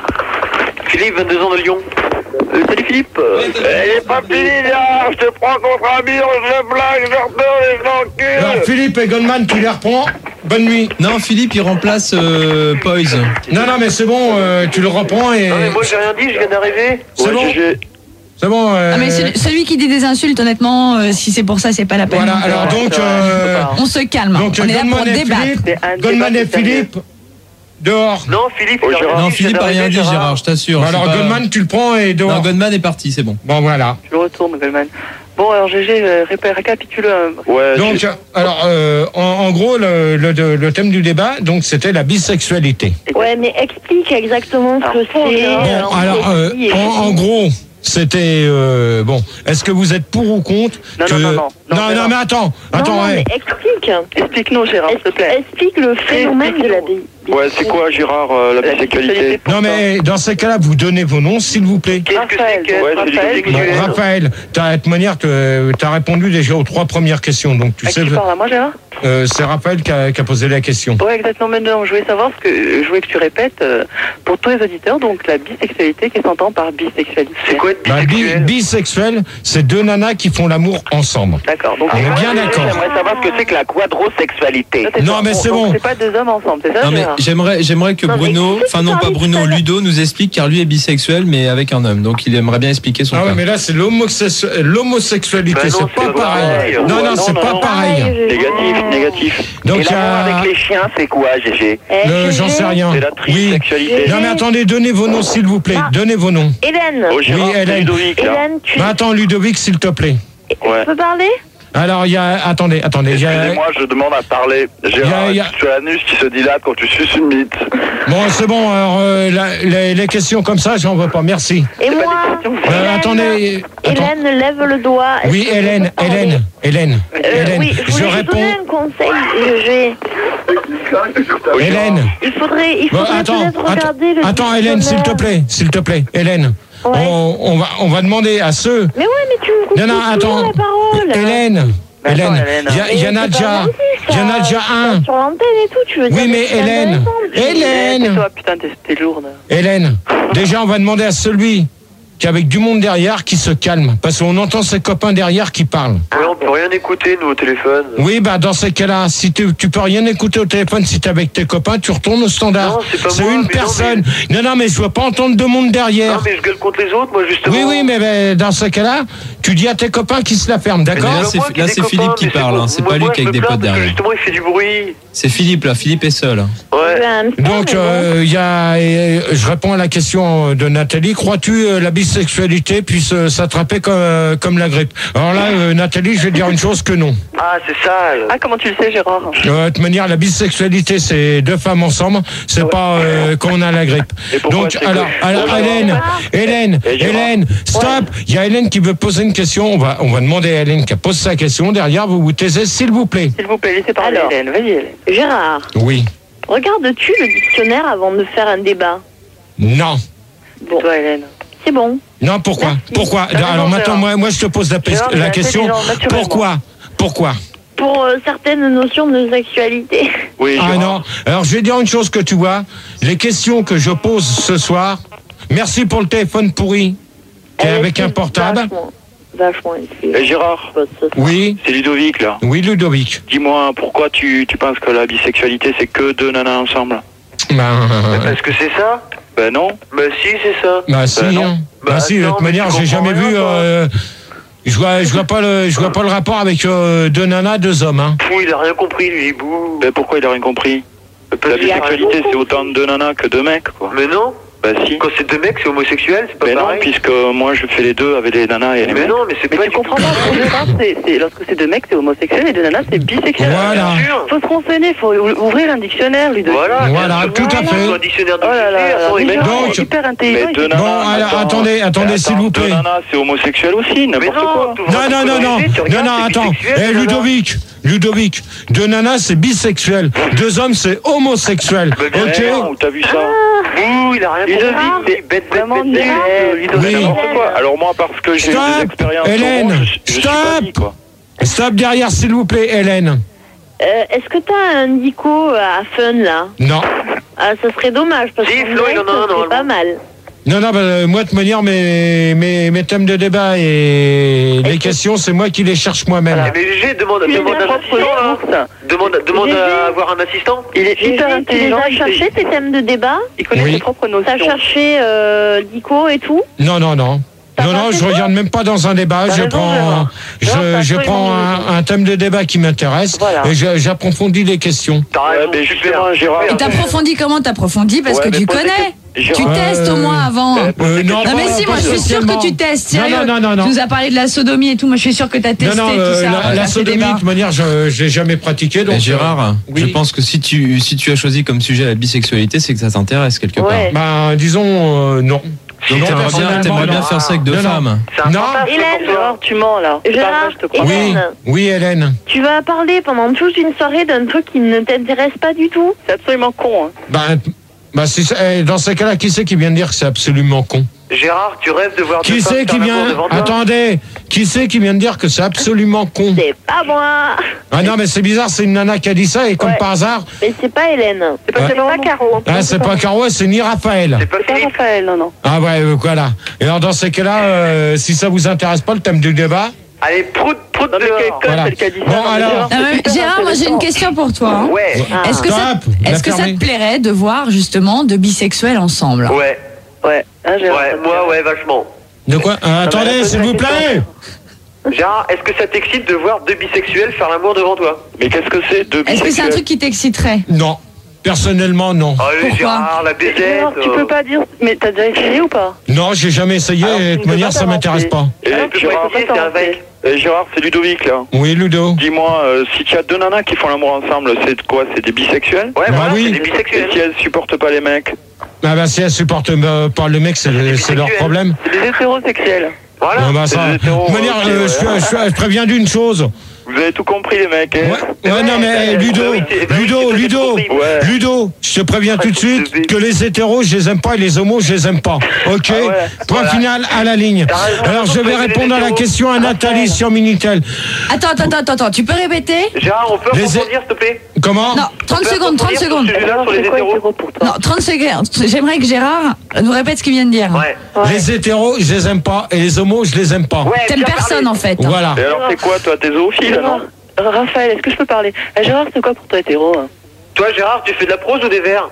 Philippe, vingt-deux ans de Lyon. Euh, salut Philippe. Elle est pas finie là. Je te prends contre un mur, je blague, je retourne et je Alors, t'encule. Philippe et Goldman, tu les reprends. Bonne nuit. Non, Philippe, il remplace euh, Poise. Non, non, mais c'est bon, euh, tu le reprends et... Non, mais moi, j'ai rien dit, je viens d'arriver. C'est Ouais, bon. G G. C'est bon. euh, Ah, mais celui, celui qui dit des insultes, honnêtement, euh, si c'est pour ça, c'est pas la peine. Voilà, alors donc... euh, On se calme. donc, on est là pour Goldman et débattre. Philippe, C'est un Goldman débat et de sérieux. Philippe, dehors. Non, Philippe, Oh, il a Gérard. rien Non, dit, je viens Philippe a rien d'arriver, dit, Gérard, je t'assure. Bon, c'est alors, pas- Goldman, tu le prends et dehors. Non, Goldman est parti, c'est bon. Bon, voilà. Je retourne, Goldman. Bon, alors Gégé, euh, répé- récapitule. euh, Ouais, Donc, j'ai- alors, euh, en, en gros, le, le, le thème du débat, donc, c'était la bisexualité. Ouais, mais explique exactement ce que Alors, c'est. bon, euh, Bon, en alors, euh, précis et- en, en gros, c'était euh, bon. Est-ce que vous êtes pour ou contre Non, que... non, non, non. non, Non, non, non. mais attends, Non, attends, non, ouais. mais explique. Explique-nous, Gérard, s'il te plaît. Explique le phénomène de la bi- Ouais, c'est quoi Gérard, euh, la La bisexualité? pour Non, toi. mais dans ces cas-là, vous donnez vos noms, s'il vous plaît. Qu'est-ce que c'est Raphaël, que Ouais, c'est du Raphaël, Bon, bisexuel. Raphaël, t'as, de toute manière, tu as répondu déjà aux trois premières questions, donc tu À sais, qui parle à moi, Gérard? euh, c'est Raphaël qui a, qui a posé la question. Ouais, exactement. Maintenant, je voulais savoir ce que je voulais que tu répètes euh, pour tous les auditeurs. Donc, la bisexualité, qu'est-ce qu'on entend par bisexualité? C'est quoi être Bah, bi- bisexuel? bisexuel, c'est deux nanas qui font l'amour ensemble. D'accord. Donc, On est bien d'accord. J'aimerais savoir ce que c'est que la quadrosexualité. ça, c'est Non, pas- mais c'est donc, bon. C'est pas deux hommes ensemble, c'est ça? Non, mais Gérard Gérard. J'aimerais, j'aimerais que Non, mais Bruno, qui c'est enfin qui non parlait pas Bruno, tout à l'heure Ludo nous explique car lui est bisexuel mais avec un homme. Donc il aimerait bien expliquer son Ah cas. ouais, mais là, c'est l'homosexu- l'homosexualité. Ben non, c'est pas c'est pareil. pareil. Non, non, Non, c'est non, pas non. pareil. Négatif, négatif. Donc, Et il y a- l'amour avec les chiens, c'est quoi, Gégé Eh, Le- G G, J'en sais rien. C'est la Oui. trisexualité. Non, mais attendez, donnez vos noms, s'il vous plaît. Ah. Donnez vos noms. Hélène. Oh, Gérard, Oui, c'est Hélène. Ludovic, là. Hélène, tu, Bah, attends, Ludovic, s'il te plaît. Ouais. tu peux parler? Alors, il y a. Attendez, attendez. il y a- Excusez-moi, je demande à parler. Gérard, Y a- y a- tu as l'anus qui se dilate quand tu suces une bite. Bon, c'est bon. Alors, euh, la- les, les questions comme ça, j'en veux pas. Merci. Et moi? Euh, Hélène, attendez. Attends. Hélène, lève le doigt. Est-ce Oui, que je Hélène, peux parler? Hélène, Hélène, Euh, Hélène. oui, je je voulais vous réponds. donner un conseil, G G. Hélène. Il faudrait, il Bon, faudrait attends, peut-être attends, regarder le attends, Hélène, s'il te dictionnaire. plaît, s'il te plaît, Hélène. Ouais. On, on va, on va demander à ceux. Mais ouais, mais tu me coupes Non, non, toujours attends. la parole. Hélène, Mais attends, Hélène, Hélène. il y, a- il y en a Mais c'est déjà, pas gentil, il y en a ça. déjà un. Sur l'antenne et tout, tu veux dire. Oui, mais que c'est Hélène, intéressant. Hélène, Tais-toi, putain, t'es- t'es lourde. Hélène. Déjà, on va demander à celui qui, avec du monde derrière, qui se calme, parce qu'on entend ses copains derrière qui parlent. Ouais, on peut rien écouter, nous, au téléphone. Oui, bah dans ces cas-là, si tu, tu peux rien écouter au téléphone, si t'es avec tes copains, tu retournes au standard. Non, c'est pas moi, une mais non, personne. Non, non, mais je veux pas entendre de monde derrière. Non, mais je gueule contre les autres, moi, justement. Oui, oui, mais ben, dans ce cas-là, tu dis à tes copains qu'ils se la ferment, Mais d'accord là, C'est c'est- moi qui ai là, des c'est copains, Philippe qui mais c'est parle, bon. hein, c'est Moi, pas lui moi, qui je a avec me des plains potes parce que derrière. Justement, il fait du bruit. C'est Philippe là, Philippe est seul. Ouais. Donc, euh, il y a, et je réponds à la question de Nathalie. Crois-tu euh, la bisexualité puisse euh, s'attraper comme, euh, comme la grippe? Alors là, euh, Nathalie, je vais te dire une chose que non. Ah, c'est ça. là. Ah, comment tu le sais, Gérard? Euh, de toute manière, la bisexualité, c'est deux femmes ensemble. C'est pas euh, qu'on a la grippe. Et pourquoi Donc, c'est alors, que- alors, Hélène, Hélène, Et Gérard. Hélène, stop. Il y a Hélène qui veut poser une question. On va, on va demander à Hélène qui pose sa question. Derrière, vous vous taisez, s'il vous plaît. S'il vous plaît, laissez parler Alors. Hélène. Vas-y, Hélène. Gérard, Oui. regardes-tu le dictionnaire avant de faire un débat? Non. Bon, Toi, Hélène. c'est bon. Non, pourquoi? Merci. Pourquoi? T'as raison, Alors maintenant, Gérard. moi, moi, je te pose la, pes- Gérard, la t'es question. intelligent, naturellement. Pourquoi? Pourquoi? Pour euh, certaines notions de sexualité. Oui, Ah Gérard. non. Alors, je vais dire une chose que tu vois. Les questions que je pose ce soir. Merci pour le téléphone pourri. Qui est Elle avec un était portable. Vachement, vachement Et écrit. Gérard, Oui. c'est Ludovic là. Oui, Ludovic. Dis-moi, pourquoi tu, tu penses que la bisexualité c'est que deux nanas ensemble? Ben, Parce que c'est ça? Ben non. Bah, si, c'est ça. bah si. non. hein. Bah, Bah, si. De non, toute mais manière, tu j'ai comprends jamais rien, vu. toi. euh, je vois, je vois pas le, je vois pas le rapport avec euh, deux nanas, deux hommes. Hein. Fou, il a rien compris, lui, bouh. Ben pourquoi il a rien compris? Parce La qu'il a rien bisexualité c'est compris. autant de deux nanas que deux mecs quoi. Mais non. Ben si. Quand c'est deux mecs, c'est homosexuel, c'est pas Ben non, pareil. puisque moi je fais les deux avec les nanas et les Mais mecs. non, mais c'est Mais pas tu du comprends tout. pas, pour Gérard, c'est, c'est, lorsque c'est deux mecs, c'est homosexuel, et deux nanas, c'est bisexuel. Voilà. Bien sûr. Faut se renseigner, faut ou- ouvrir un dictionnaire, lui, de... Voilà, Voilà, bien sûr. tout à fait. Sur un dictionnaire de Oh là là, G G, attends, mais il- Gérard donc- est hyper intelligent. Mais il deux fait- nanas. Bon, alors, attends. attendez, attendez, Mais s'il attends, vous plaît. Deux nanas c'est homosexuel aussi, Mais n'importe non, quoi. t'ouvres Non, un non, non, non, G G, tu non, regardes, non, c'est attends. bisexuel, Eh, deux nanas. Ludovic, Ludovic, deux nanas, c'est bisexuel. Deux hommes, c'est homosexuel. Mais bien Ok? Eh non, où t'as vu ça? Bouh, il a rien Ludovic, compris. c'est Bête, bête, vraiment bête, nul, bête. euh, Ludovic. Oui. N'importe quoi. Alors moi parce que j'ai eu Stop, des expériences Hélène, au monde, je, je suis stop. banni, quoi. Stop derrière, s'il vous plaît, Hélène. Euh, Est-ce que t'as un dico à fun là? Non. Ah, ça serait dommage parce Si, que Flo, il en a un, c'est normalement. pas mal. Non, non, bah, euh, moi, de toute manière, mes, mes, mes thèmes de débat et les questions, c'est moi qui les cherche moi-même. Eh, Mais G G, demande, Tu demande les as un pas assistant, là. Ça. Demande, demande G G. à avoir un assistant. Il est Gégé, hyper tu les intelligent, as il, cherchés sait- tes thèmes de débat? il connaît Oui. ses propres T'as notions. cherché euh, dico et tout? Non, non, non. T'as Non, pas non, fait je ça regarde même pas dans un débat. T'as Je raison, prends, Gérard. je, Gérard, t'as je absolument prends raison. un, un thème de débat qui m'intéresse Voilà. et je- j'approfondis les questions. T'as Ouais, raison, mais super, justement, Gérard. Et t'approfondis comment? T'approfondis parce Ouais, que mais tu pose des connais. questions. Tu Gérard, testes au Euh, moins avant. euh, Euh, non, Non pas- mais si, moi pas je suis sûre spécialement. que tu testes, Non, sérieux. non, non, non. Tu nous as parlé de la sodomie et tout, moi je suis sûre que t'as testé Non, non, tout euh, ça. la, avant la de faire tes sodomie, de débats. toute manière, je je l'ai jamais pratiqué. Donc, Mais Gérard, oui. je pense que si tu, si tu as choisi comme sujet la bisexualité, c'est que ça t'intéresse quelque part. Ouais. Ben, disons, euh, non. Donc Non, t'aimerais bien, personnellement, t'aimerais bien non. faire ça avec deux Non, non. femmes. C'est un Non. fantasme Hélène, pour toi. Gérard, tu mens là. C'est pas Gérard, vrai, je te crois. Oui, Hélène, oui, Hélène. tu vas parler pendant toute une soirée d'un truc qui ne t'intéresse pas du tout? C'est absolument con. Hein. Ben, ben si c'est- eh, dans ces cas-là, qui c'est qui vient de dire que c'est absolument con? Gérard, tu rêves de voir deux Qui femmes c'est qui faire l'amour vient devant toi? Attendez, qui c'est qui vient de dire que c'est absolument con? C'est pas moi. Ah non, mais c'est bizarre, c'est une nana qui a dit ça et comme Ouais. par hasard, Mais c'est pas Hélène. C'est pas Ouais. C'est pas Caro. ah, c'est pas Caro, c'est ni Raphaël. C'est pas C'est pas Philippe. Raphaël, non, non. Ah ouais, euh, voilà. Et alors dans ces cas-là, euh, si ça vous intéresse pas le thème du débat, Allez, prout, prout. foutre Non, mais quelle dehors. conne, Voilà. celle qui a dit ça. Bon, Non, mais alors- Gérard, Ah, mais c'est super Gérard, moi j'ai une intéressant. question pour toi. hein. Ouais. Ah. Est-ce que, ça, Stop, la est-ce que ça fermer. te plairait de voir justement deux bisexuels ensemble? Ouais. Ouais, hein, Gérard, Ouais, ça te moi, plaît. ouais, vachement. De quoi Euh, mais Attendez, la s'il question. vous plaît. Gérard, est-ce que ça t'excite de voir deux bisexuels faire l'amour devant toi? Mais qu'est-ce que c'est deux Est-ce que c'est un truc qui t'exciterait? Non. Personnellement, non. Allez, Pourquoi Gérard, la baisette. Gérard, tu euh, peux pas dire. Mais t'as déjà essayé ou pas? Non, j'ai jamais essayé. Alors, et tu de ne toute peux manière, pas ça m'intéresse pas. Et Alors, tu peux Gérard, pas c'est un t'avancer. mec. et Gérard, c'est Ludovic là. Oui, Ludo. Dis-moi, euh, si tu as deux nanas qui font l'amour ensemble, c'est quoi? C'est des bisexuels? Ouais, Bah voilà, oui. c'est des Et bisexuels. si elles supportent pas les mecs? Ah bah si elles supportent euh, pas le mec, c'est c'est leur problème. C'est des hétérosexuels. Voilà. Ah bah ça. des hétéros, De toute manière, ok, euh, ouais. je, je- je préviens d'une chose. Vous avez tout compris les mecs, hein? Ouais, ouais, non mais bah, Ludo, bah oui, c'est- bah oui, Ludo, c'est pas Ludo, compris. Ouais. Ludo, je te préviens tout de suite que les hétéros, je les aime pas et les homos, je les aime pas. Ok. Ah ouais, Point voilà. final à la ligne. T'as raison, Alors je vais préférer les répondre à la hétéros. question à Nathalie Raphaël. sur Minitel. Attends, attends, attends, attends, tu peux répéter? Gérard, on peut Les- rebondir, s'il te plaît? Comment? Non, trente On peut secondes, trente rebondir sur secondes. ce sujet-là, Alors, sur les c'est quoi hétéros? hétéro pour toi? Non, trente secondes. J'aimerais que Gérard nous répète ce qu'il vient de dire. Ouais. Ouais. Les hétéros, je les aime pas et les homos, je les aime pas. Ouais, T'aimes bien personne parlé. en fait. Voilà. Et alors c'est quoi toi? T'es zoophile, Gérard, non? Raphaël, est-ce que je peux parler? Eh, Gérard, c'est quoi pour toi hétéro? hein Toi, Gérard, tu fais de la prose ou des vers?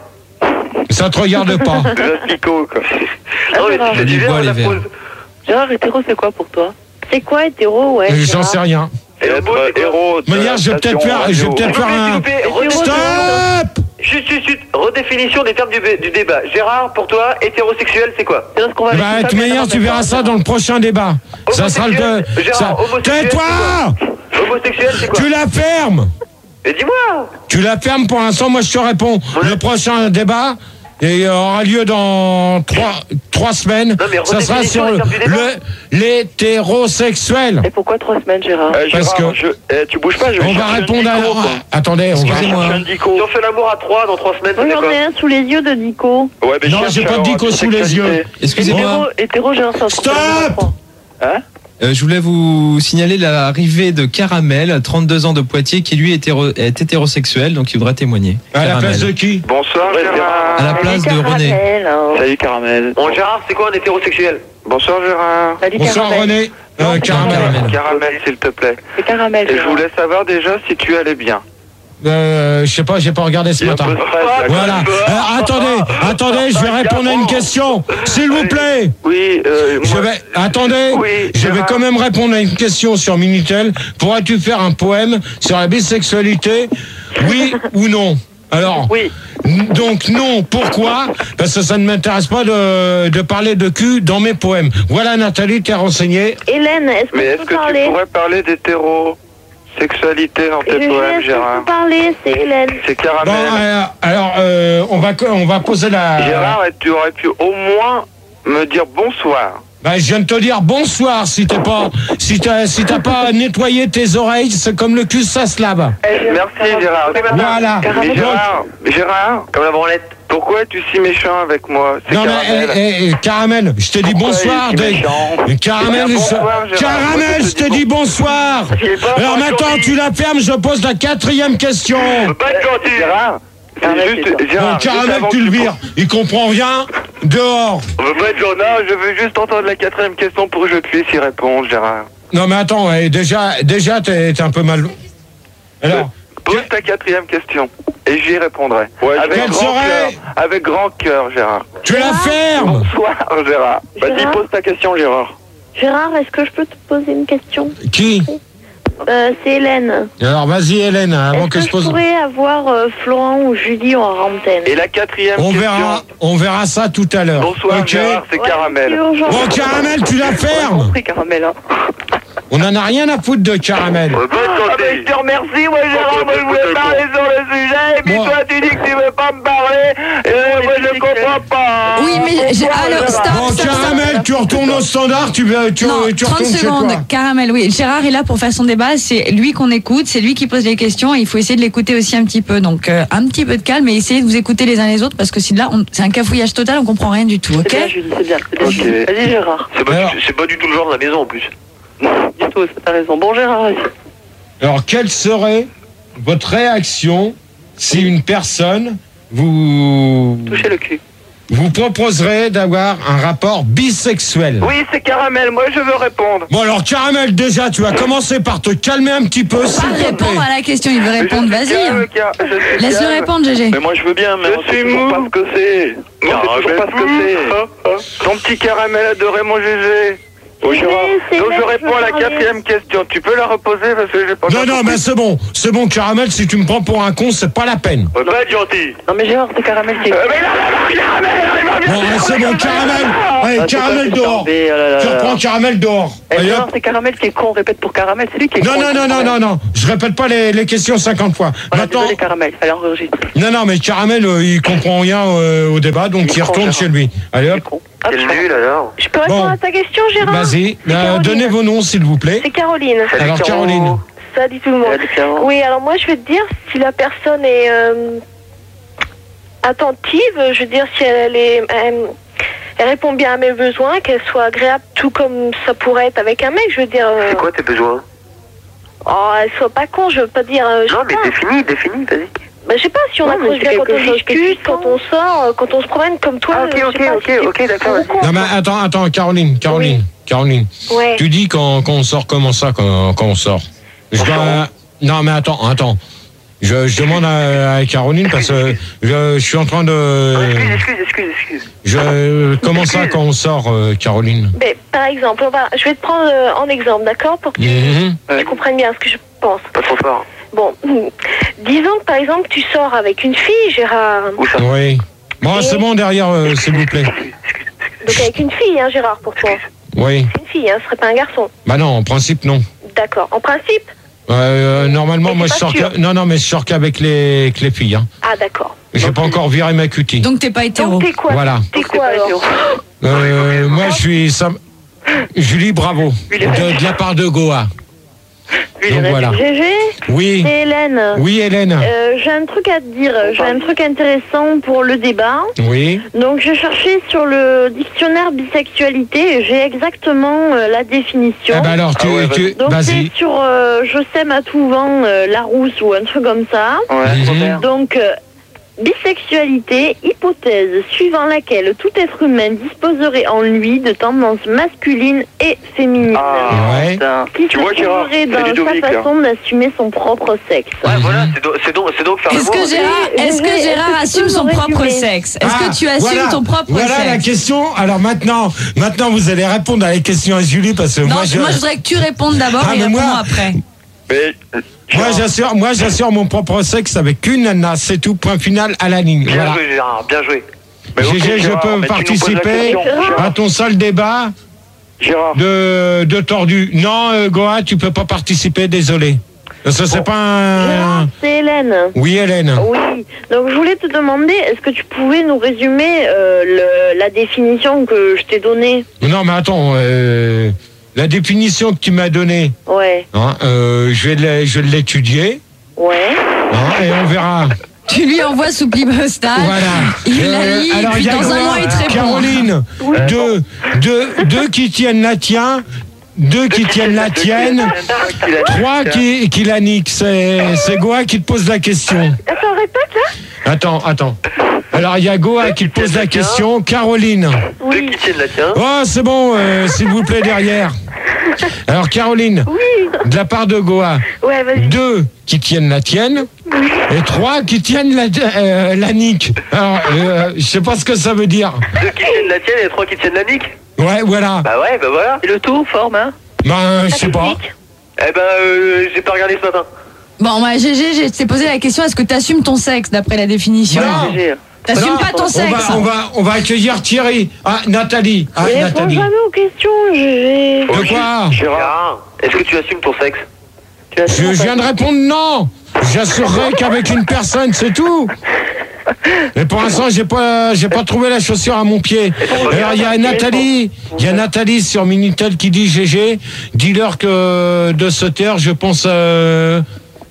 Ça te regarde pas. Des asticots quoi. Non, mais Gérard. tu fais du Il vers voit ou de la les prose? Gérard, hétéro, c'est quoi pour toi? C'est quoi hétéro, ouais? J'en Gérard sais rien. Et Et le être mot, c'est quoi? héros. De manière, je vais peut-être faire, je vais peut-être faire un. S'il vous plaît, s'il vous plaît, Stop! Chut, chut, chut. Redéfinition des termes du, bé- du débat. Gérard, pour toi, hétérosexuel, c'est quoi? C'est lorsqu'on va avec Bah, une de toute femme et manière, un tu homme, verras ça dans le prochain débat. Ça sera le. Homosexuel, Gérard, ça- homosexuel, Tais-toi! Homosexuel, c'est quoi? Tu la fermes! Mais dis-moi! Tu la fermes pour l'instant, moi je te réponds. Le prochain débat et, euh, aura lieu dans trois, trois semaines. Non, mais Ça sera redéfinition sur des le, termes du débat. le- l'hétérosexuel. Et pourquoi trois semaines, Gérard? Eh, Parce Gérard, que- je- eh, tu bouges pas, je vais On va chercher un répondre à. dico, quoi. Attendez, on va. Je vais Excusez-moi. chercher un dico. Si on fait l'amour à trois dans trois semaines, ça Oui, fait j'en quoi? ai un sous les yeux de Nico. Ouais, mais Non, cherche j'ai pas de alors, dico sous les bisexualité. yeux. Excusez-moi, Hétéro, hétéro, Gérard, c'est un Stop Hein? euh, je voulais vous signaler l'arrivée de Caramel, trente-deux ans de Poitiers, qui lui est, hétéro- est hétérosexuel, donc il voudrait témoigner. À la Caramel. place de qui? Bonsoir Ouais, Gérard. À la place de René. Caramel, hein. Salut Caramel. Bon, Gérard, c'est quoi un hétérosexuel? Bonsoir Gérard. Salut, Bonsoir Caramel. René. Euh, Non, Caramel. Caramel. Caramel, s'il te plaît. C'est Caramel, Et je Gérard. voulais savoir déjà si tu allais bien. Euh, je sais pas, j'ai pas regardé ce Il y a matin. un peu de stress, là, Voilà. Euh, attendez, attendez, je vais répondre à une question. S'il vous plaît. Oui, euh, Je moi- vais, attendez, Oui, je vais Gérard. quand même répondre à une question sur Minitel. Pourrais-tu faire un poème sur la bisexualité? Oui ou non? Alors, Oui. n- donc non, pourquoi? Parce que ça ne m'intéresse pas de, de parler de cul dans mes poèmes. Voilà Nathalie, t'es renseignée. Hélène, est-ce que Mais je est-ce peux que tu parler? pourrais parler d'hétérosexualité dans Je tes vais poèmes, est-ce que je Gérard? peux parler? C'est Hélène. C'est Bon, Caramel. euh, alors, euh, on va, on va poser la... Gérard, tu aurais pu au moins me dire bonsoir. Ben, je viens de te dire bonsoir si t'es pas, si t'as, si t'as pas nettoyé tes oreilles, c'est comme le cul, ça se lave. Merci Gérard. Voilà. Mais Donc, Gérard, Gérard, Comme la branlette. pourquoi es-tu si méchant avec moi? C'est non mais, Caramel. eh, eh, eh, Caramel, je te dis Pourquoi bonsoir. il est si de- méchant Caramel, Eh bien, je- bonsoir, Gérard. Caramel, Moi, je te dis bonsoir. Il est pas Alors pas maintenant, gentil. tu la fermes, je pose la quatrième question. Pas être gentil. Gérard, c'est Caramel, juste, c'est Bon, Gérard, juste Caramel, avant tu que le vires. Il comprend rien. Dehors. On veut pas être gentil. Non, je veux juste entendre la quatrième question pour que je puisse y répondre, Gérard. Non mais attends, eh, déjà, déjà, t'es, t'es un peu mal. Alors, Pose ta quatrième question et j'y répondrai. avec, Quelle grand serait- cœur, avec grand cœur, Gérard. tu la fermes. Bonsoir, Gérard. Vas-y, Gérard pose ta question, Gérard. Gérard, est-ce que je peux te poser une question? Qui? Euh, c'est Hélène. Alors vas-y Hélène, avant Est-ce que que je je pose. pourrais avoir euh, Florent ou Julie en antenne? Et la quatrième On question. verra, on verra ça tout à l'heure. Bonsoir, Ok. Gérard, c'est Ouais, c'est Caramel. urgent. Bon, Caramel, tu la fermes. compris, Caramel, hein. On en a rien à foutre de Caramel. On veut pas être Ah, gentil. mais je te remercie, moi, Gérard, moi, je voulais parler sur le sujet, et puis Moi- toi, tu dis que tu veux pas me parler, et moi, je comprends pas. Oui, mais j'ai- Bonsoir, alors, Gérard. stop. Bon, Caramel, tu retournes au standard, tu, vas- tu, Non, tu trente retournes chez secondes. toi. Caramel, oui. Gérard est là pour faire son débat. C'est lui qu'on écoute, c'est lui qui pose les questions. Et il faut essayer de l'écouter aussi un petit peu. Donc, euh, un petit peu de calme et essayez de vous écouter les uns les autres parce que si là, on- c'est un cafouillage total, on comprend rien du tout. C'est Ok? bien, Julie, c'est bien. c'est bien, Ok. Julie. Vas-y, Gérard. C'est pas, Alors- du- c'est pas du tout le genre de la maison en plus. Du tout, t'as raison. Bon, Gérard, vas-y. Alors, quelle serait votre réaction si une personne vous Touchez le cul. vous proposerais d'avoir un rapport bisexuel. Oui, c'est Caramel, moi je veux répondre. Bon alors Caramel, déjà, tu vas commencer par te calmer un petit peu, s'il Pas te plaît. répondre à la question, il veut répondre, Je suis vas-y. calme, Car- je suis Laisse-le calme. répondre, G G. Mais moi je veux bien, mais on sait toujours pas ce que c'est. On sait toujours pas ce que c'est. Ton petit Caramel adoré, mon Gégé. Oh, Gérard. c'est Donc je là que réponds à la je parlais. quatrième question. Tu peux la reposer parce que j'ai pas Non, bien non, compris. mais c'est bon, c'est bon, Caramel, si tu me prends pour un con, c'est pas la peine. On va être gentil. Non mais Gérard, c'est Caramel qui est... Euh, mais là, là, là, Caramel, il va bien. Bon, allez, c'est bon, Caramel. Allez, Ah, c'est Caramel pas dehors. tombé, oh là là Tu là. reprends Caramel dehors. Eh, Allez, Gérard, hop. c'est Caramel qui est con, on répète pour Caramel, c'est lui qui est Non, con. non, non, non, non, non, je répète pas les, les questions cinquante fois. Voilà, Maintenant, désolé Caramel, allez enregistre. non, non, mais Caramel, euh, il comprend rien euh, au débat, donc Il il comprend, retourne Gérard. chez lui. Allez, hop, Con. Hop, Quel je nul alors. Je peux répondre Bon. à ta question, Gérard? vas-y. C'est Euh, Caroline. donnez vos noms, s'il vous plaît. C'est Caroline. Salut, Alors, Caro. Caroline. Salut tout le monde. Salut, Caro. Oui, alors moi je vais te dire, si la personne est euh, attentive, je veux dire, si elle, est, elle, elle répond bien à mes besoins, qu'elle soit agréable, tout comme ça pourrait être avec un mec, je veux dire. euh, C'est quoi tes besoins? Oh, elle soit pas con, je veux pas dire. euh, je Non, sais mais pas. définis, définis, vas-y. Bah, je sais pas si on Non, mais accroche c'est bien quand quelque on chose que tu discute, quand sens. on sort, euh, quand on se promène comme toi. Ah, ok, euh, je ok, sais pas ok, si t'es ok, d'accord, con ou con. Non, mais attends, attends, Caroline, Caroline, Caroline. Ouais. Tu dis quand, quand on sort, comment ça, quand, quand on sort je dois- Non, mais attends, attends. Je, je demande à, à Caroline parce que je, je suis en train de. Excuse, excuse, excuse, excuse. Je, comment ça, quand on sort, euh, Caroline Mais, par exemple, on va, je vais te prendre euh, en exemple, d'accord, pour que tu, Mhm. tu comprennes bien ce que je pense. Pas trop fort. Bon, disons que par exemple tu sors avec une fille, Gérard. Où ça? Oui. Bon, c'est bon derrière, euh, s'il vous plaît. Donc avec une fille, hein, Gérard, pour toi. Oui. C'est une fille, hein, ce serait pas un garçon. Bah non, en principe, non. D'accord. En principe. Euh, normalement, Mais moi, t'es je pas sors sûr. que... Non, non, mais je sors qu'avec les, avec les filles. Hein. Ah d'accord. J'ai pas encore viré ma cutie. Donc t'es pas hétéro. Donc t'es quoi? Voilà. T'es Donc, quoi c'est pas alors? Euh, moi, je suis... Sam... Julie, bravo. De, de la part de Goa. Donc voilà. G G, Oui. c'est Hélène. Oui, Hélène. Euh, j'ai un truc à te dire, j'ai un truc intéressant pour le débat. Oui. Donc j'ai cherché sur le dictionnaire bisexualité et j'ai exactement euh, la définition. Eh ben alors, tu... Ah ouais, tu... Donc Vas-y. c'est sur euh, je sème à tout vent euh, Larousse ou un truc comme ça. Ouais, Mhm. Donc euh, bisexualité, hypothèse suivant laquelle tout être humain disposerait en lui de tendances masculines et féminines. Ah, Ouais. Putain. Qui Tu se vois, Gérard, trouverait c'est dans Ludovic, sa là. façon d'assumer son propre sexe. Ouais, Mhm. voilà, c'est donc, c'est donc, c'est donc faire Est-ce le que mot. Gérard, est-ce que Est-ce Gérard que tu assume peux son me propre résumer sexe? Est-ce Ah, que tu assumes voilà, ton propre Voilà la sexe? question. Alors maintenant, maintenant, vous allez répondre à la question à Julie parce que Non, moi, je... moi je voudrais que tu répondes d'abord Ah, et mais moi- réponds après. Mais, Moi, Gérard, j'assure, moi, j'assure mon propre sexe avec une nana. C'est tout. Point final à la ligne. Bien Voilà. joué, Gérard, bien joué. mais ok, G G, je Gérard, peux mais tu nous poses la participer question, à Gérard. ton seul débat Gérard. de, de tordu. Non, euh, Goa, tu peux pas participer, désolé. Ça, c'est pas Gérard, un... c'est Hélène. Oui, Hélène. Oui, donc je voulais te demander, est-ce que tu pouvais nous résumer euh, le- la définition que je t'ai donnée? Non, mais attends, euh, la définition que tu m'as donnée, Ouais, hein, euh, je vais l'é- je vais l'étudier, ouais. hein, et on verra. Tu lui envoies sous Plipostal. Voilà. Il la Euh, lit, alors, puis il y a dans un Goa, mois, il te répond. Caroline, deux, deux, deux qui tiennent la tienne, deux qui tiennent la tienne, trois qui, qui la niquent. C'est c'est Goa qui te pose la question. Attends, répète là. Attends, attends. Alors, il y a Goa qui te pose la question. Caroline. Deux qui tiennent la tienne. Oh, c'est bon, euh, s'il vous plaît, derrière. Alors, Caroline, de la part de Goa, Ouais, vas-y. deux qui tiennent la tienne et trois qui tiennent la, euh, la nique. Alors, euh, je sais pas ce que ça veut dire. Deux qui tiennent la tienne et trois qui tiennent la nique. Ouais, voilà. Bah ouais, bah voilà. Et le tout forme, hein? Ben, je sais pas. Eh ben, euh, j'ai pas regardé ce matin. Bon, moi, G G, je t'ai posé la question, est-ce que tu assumes ton sexe d'après la définition? Non. G G. T'assumes Non, pas ton on sexe? va, on va, on va accueillir Thierry. Ah, Nathalie. Ah, Mais réponds Nathalie. jamais aux questions, G G. De quoi? Gérard. Gérard, est-ce que tu assumes ton sexe? Tu assumes Je ton viens de répondre non. J'assurerai qu'avec une personne, c'est tout. Mais pour l'instant, j'ai pas, j'ai pas trouvé la chaussure à mon pied. Alors, il y a Nathalie, il y a Nathalie sur Minitel qui dit G G, dis-leur que de se taire, je pense, euh,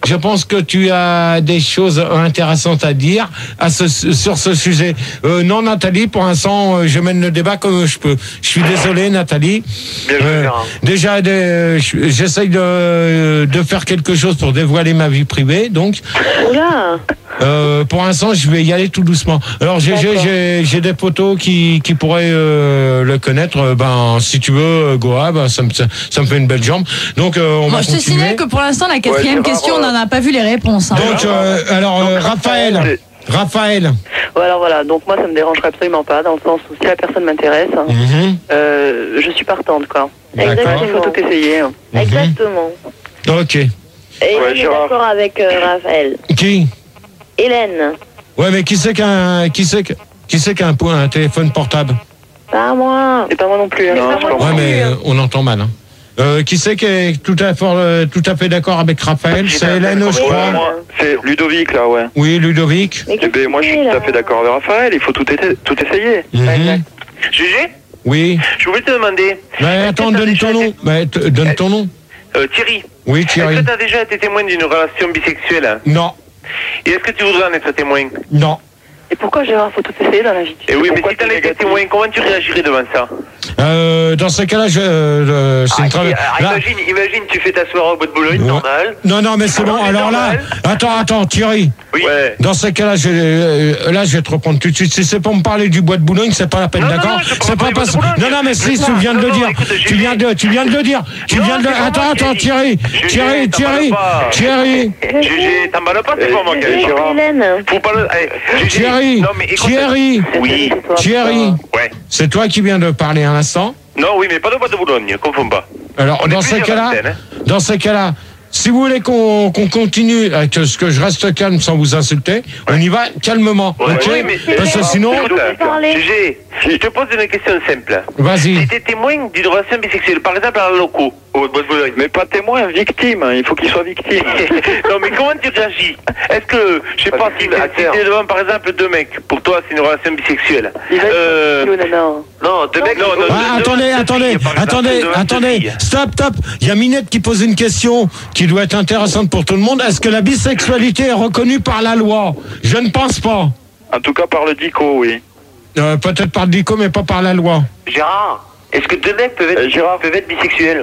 je pense que tu as des choses intéressantes à dire à ce, sur ce sujet. Euh, non, Nathalie, pour l'instant, je mène le débat comme je peux. Je suis désolé, Nathalie. Bien Euh, sûr. déjà, des- j'essaye de, de faire quelque chose pour dévoiler ma vie privée, donc. Oula. Euh, pour l'instant, je vais y aller tout doucement. Alors, j'ai j'ai- j'ai j'ai des potos qui qui pourraient euh, le connaître. Euh, Ben, si tu veux, Goa, ben, ça me ça, ça me fait une belle jambe. Donc, euh, on Bon, va je te continuer. signale que pour l'instant, la quatrième Ouais, c'est question, rare, on n'en a pas vu les réponses. hein. Donc, euh, alors, euh, Raphaël, Raphaël. Voilà, voilà. Donc moi, ça me dérangerait absolument pas, dans le sens où si la personne m'intéresse, Mhm. euh, je suis partante, quoi. D'accord. Il faut tout essayer. hein. Mhm. Exactement. Ok. Et Ouais, on est Gérard. d'accord avec euh, Raphaël. Qui? Hélène. Ouais, mais qui c'est qu'un qui c'est que- qui c'est qu'un un, un téléphone portable? Pas moi. C'est pas moi non plus. hein. Non, c'est pas Ouais, moi. mais euh, on entend mal. Hein. Euh, qui c'est qui est tout à fait, euh, tout à fait d'accord avec Raphaël? C'est Hélène, je Ouais, crois. moi, c'est Ludovic, là, ouais. Oui, Ludovic. Mais Eh qu'est-ce ben, moi, je que suis c'est, tout là à fait d'accord avec Raphaël. Il faut tout, essa- tout essayer. Mhm. Gégé, Oui. je voulais te demander. Mais attends, donne ton nom. Mais t- donne ton nom. Euh, Thierry, Oui, est-ce Thierry. que tu as déjà été témoin d'une relation bisexuelle? Non, Et est-ce que tu voudrais en être témoin? non. Et pourquoi, Gérard, faut tout essayer dans la vie? Et oui, mais Pourquoi si tu en t'es étais négatif témoin, comment tu réagirais devant ça? Euh, dans ce cas-là, je, euh, c'est Ah, une très- ah, là- imagine, imagine, tu fais ta soirée au bois de Boulogne, Ouais. normal. Non, non, mais c'est bon. Non, mais Alors là, normal. attends, attends, Thierry. Oui. Ouais. Dans ce cas-là, je, euh, là, je vais te reprendre tout de suite. Si c'est pour me parler du bois de Boulogne, c'est pas la peine, Non, non, d'accord? non, je parle C'est pas pas du bois de parce- Boulogne. Non, non, mais si, Mais tu viens de non, le non, dire. écoute, Tu j'ai viens dit- de, tu viens de le dire. Tu Non, viens de. c'est pas Attends, moi qui attends, ai dit. Thierry. J'ai Thierry, dit, Thierry, t'emballes pas. Thierry, Gégé, t'emballes pas, c'est pas moi qui ai dit. Gérard. Hélène. Faut pas le. Eh, Gégé, Thierry, non, mais écoute- Thierry, Oui. Thierry. Ouais. C'est toi qui viens de parler à l'instant. Non, oui, mais pas de bois de Boulogne, confonds pas. Alors, On est dans ces plusieurs cas-là, antennes, dans ces cas-là, si vous voulez qu'on qu'on continue, avec ce que je reste calme sans vous insulter, on y va calmement, Ouais, ok? ouais, mais- Parce que sinon, Écoute, parler. Gégé, je te pose une question simple. vas-y. Si t'es témoin d'une relation bisexuelle, par exemple à un locaux, au bois de Boulogne, Mais pas témoin, victime. Il faut qu'il soit victime. non, mais comment tu réagis? Est-ce que, je sais pas, si, si t'es devant par exemple deux mecs, pour toi c'est une relation bisexuelle. Il va être Euh, tranquille, nana. non, deux mecs, non, non, Ah, deux- attendez, deux attendez, filles, par exemple, attendez, devant deux attendez, filles. stop, stop. Il y a Minette qui pose une question qui doit être intéressante pour tout le monde. Est-ce que la bisexualité est reconnue par la loi? Je ne pense pas. En tout cas, par le dico, oui. Euh, peut-être par le DICO, mais pas par la loi. Gérard, est-ce que deux mecs peuvent être, Euh, Gérard. peuvent être bisexuels?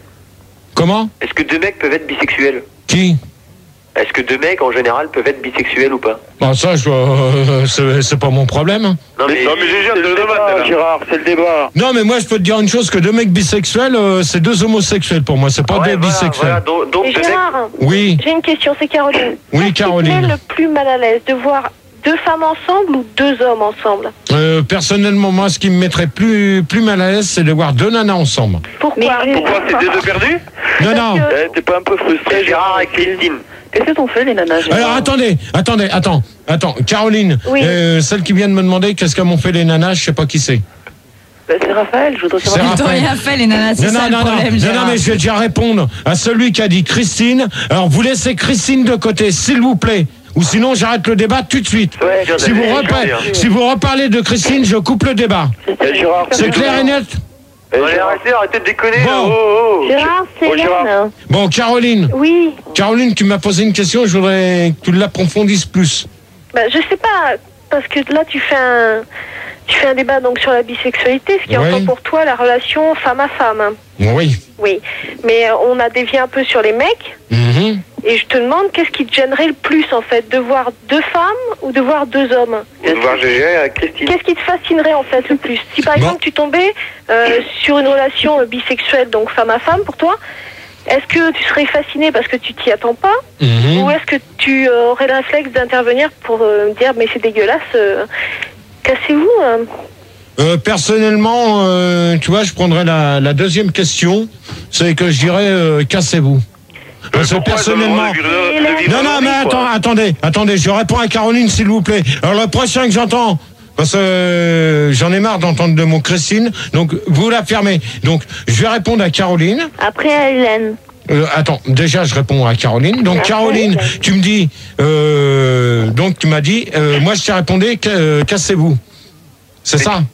Comment? Est-ce que deux mecs peuvent être bisexuels? Qui? Est-ce que deux mecs en général peuvent être bisexuels ou pas? Bon, ça, je, euh, c'est c'est pas mon problème. Non, mais, non, mais Gégé, on te le demande. Ah, là. Gérard, c'est le débat. Non, mais moi, je peux te dire une chose, que deux mecs bisexuels, euh, c'est deux homosexuels pour moi, c'est pas Ouais, deux voilà, bisexuels. voilà, donc, donc Et deux mecs. Gérard, Oui, j'ai une question, c'est Caroline. Oui, Qu'est-ce qui te Caroline. met le plus mal à l'aise, de voir deux femmes ensemble ou deux hommes ensemble? euh, personnellement, moi, ce qui me mettrait plus, plus mal à l'aise, c'est de voir deux nanas ensemble. Pourquoi? Pourquoi c'est deux deux perdus? Non, non. Eh, T'es pas un peu frustré, Gérard et Christine. Qu'est-ce que t'en fais, les nanas, Gérard? Alors, attendez, attendez, attends, attends. Caroline, Oui. euh, celle qui vient de me demander qu'est-ce qu'elles m'ont fait les nanas, je sais pas qui c'est. Bah, c'est Raphaël, je voudrais C'est savoir. Ils t'ont Raphaël. rien fait, les nanas, c'est Non, ça non, le non, non, problème, non, non, Gérard. mais je vais déjà répondre à celui qui a dit Christine. Alors, vous laissez Christine de côté, s'il vous plaît. Ou sinon, j'arrête le débat tout de suite. Ouais, je Si vous, viens de- repa- je viens. si vous reparlez de Christine, je coupe le débat. Eh, Gérard, C'est clair et net? Allez, arrêtez, arrêtez de déconner. Bon. là, oh, oh. Gérard, c'est Oh, Gérard. Hélène. Bon, Caroline, Oui, Caroline, tu m'as posé une question, je voudrais que tu l'approfondisses plus. bah, je sais pas, parce que là tu fais un, tu fais un débat donc sur la bisexualité, ce qui Oui. entend pour toi la relation femme à femme. Oui. Oui, mais euh, on a dévié un peu sur les mecs, Mhm. et je te demande qu'est-ce qui te gênerait le plus en fait, de voir deux femmes ou de voir deux hommes? De voir Gégé avec Christine. Qu'est-ce qui te fascinerait en fait le plus? Si par Bon. exemple tu tombais euh, sur une relation euh, bisexuelle, donc femme à femme pour toi, est-ce que tu serais fasciné parce que tu t'y attends pas, Mhm. ou est-ce que tu euh, aurais le réflexe d'intervenir pour euh, me dire mais c'est dégueulasse, euh, cassez-vous hein. Euh, personnellement, euh, tu vois, je prendrais la, la deuxième question, c'est que je dirais euh, cassez-vous. Parce que Pourquoi personnellement. ils ont le droit de vivre- de vivre Non, non, leur mais vie, quoi. attends, attendez, attendez, je réponds à Caroline, s'il vous plaît. Alors, le prochain que j'entends, parce que euh, j'en ai marre d'entendre le mot Christine, donc vous la fermez. Donc, je vais répondre à Caroline. Après à Hélène. Euh, attends, déjà, je réponds à Caroline. Donc, Caroline, tu me dis, euh, donc, tu m'as dit, euh, moi, je t'ai répondu, ca- euh, cassez-vous. C'est ça?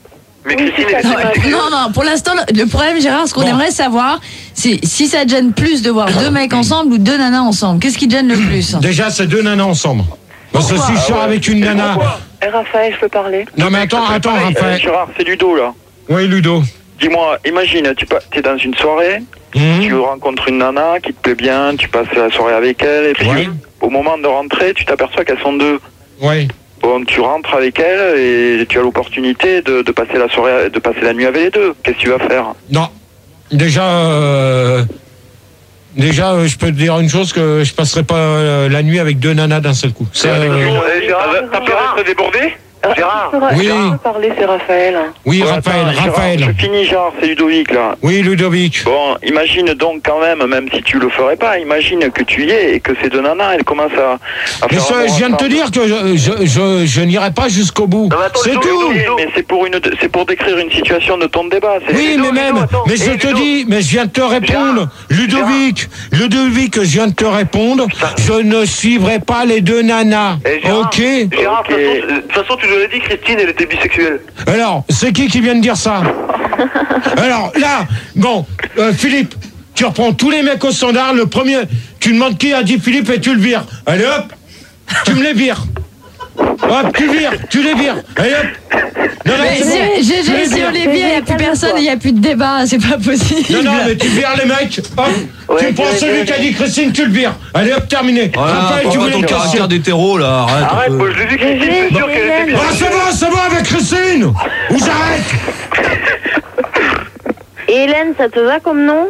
Mais Christine, elle Non, est non, non, pour l'instant, le, le problème, Gérard, ce qu'on Bon. aimerait savoir, c'est si ça te gêne plus de voir deux mecs ensemble ou deux nanas ensemble. Qu'est-ce qui te gêne le plus? Déjà, c'est deux nanas ensemble. Parce que si je sors avec une nana. Eh, Raphaël, je peux parler? Non, mais attends, attends, Pareil, euh, Raphaël. Gérard, c'est Ludo, là. Oui, Ludo. Dis-moi, imagine, tu es dans une soirée, Mmh. tu rencontres une nana qui te plaît bien, tu passes la soirée avec elle, et puis Ouais. au moment de rentrer, tu t'aperçois qu'elles sont deux. Oui. Bon, tu rentres avec elle et tu as l'opportunité de, de passer la soirée, de passer la nuit avec les deux. Qu'est-ce que tu vas faire? Non. Déjà, euh, déjà, euh, je peux te dire une chose, que je passerai pas euh, la nuit avec deux nanas d'un seul coup. Ça, euh, Eh, Gérard, t'as peur d'être débordé? Gérard, Oui. Gérard peut parler, c'est Raphaël. oui, Ouais, Raphaël, attends, Gérard, Raphaël. Je finis, Gérard, c'est Ludovic, là. Oui, Ludovic. Bon, imagine donc quand même, même si tu le ferais pas, imagine que tu y es et que ces deux nanas, elles commencent à, à Mais faire ça, amour je viens de te ensemble. dire que je, je, je, je n'irai pas jusqu'au bout. Non, mais attends, C'est Ludo, tout. Ludo, Mais c'est pour une, c'est pour décrire une situation de ton débat. c'est- Oui, Ludo, mais même, Ludo, attends. mais je Eh, te Ludo. dis, mais je viens de te répondre, Ludovic, Ludovic, je viens de te répondre, je ne suivrai pas les deux nanas, Eh, Gérard, ok? Gérard, de Ok. toute façon, euh, de toute façon, tu nous l'as dit, Christine, elle était bisexuelle. Alors, c'est qui qui vient de dire ça? Alors, là, bon, euh, Philippe, tu reprends tous les mecs au standard, le premier, tu demandes qui a dit Philippe et tu le vires. Allez hop, tu me les vires. Hop, tu vires, tu les vires. Allez hop. Non, non, Mais c'est bon. si- G G, Tu les si vires. on les vire, il n'y a plus personne et il n'y a plus de débat, c'est pas possible. Non, non, mais tu vires les mecs. Hop, tu prends celui qui a dit Christine, tu le vires. Allez hop, terminé. Raphaël, tu voulais ton une question. caractère d'hétéro là, arrête. un Arrête, peu. moi, je l'ai dit, Christine, c'est sûr qu'elle était Ah, bisexuelle. c'est bon, c'est bon avec Christine. Ou j'arrête. Et Hélène, ça te va comme nom?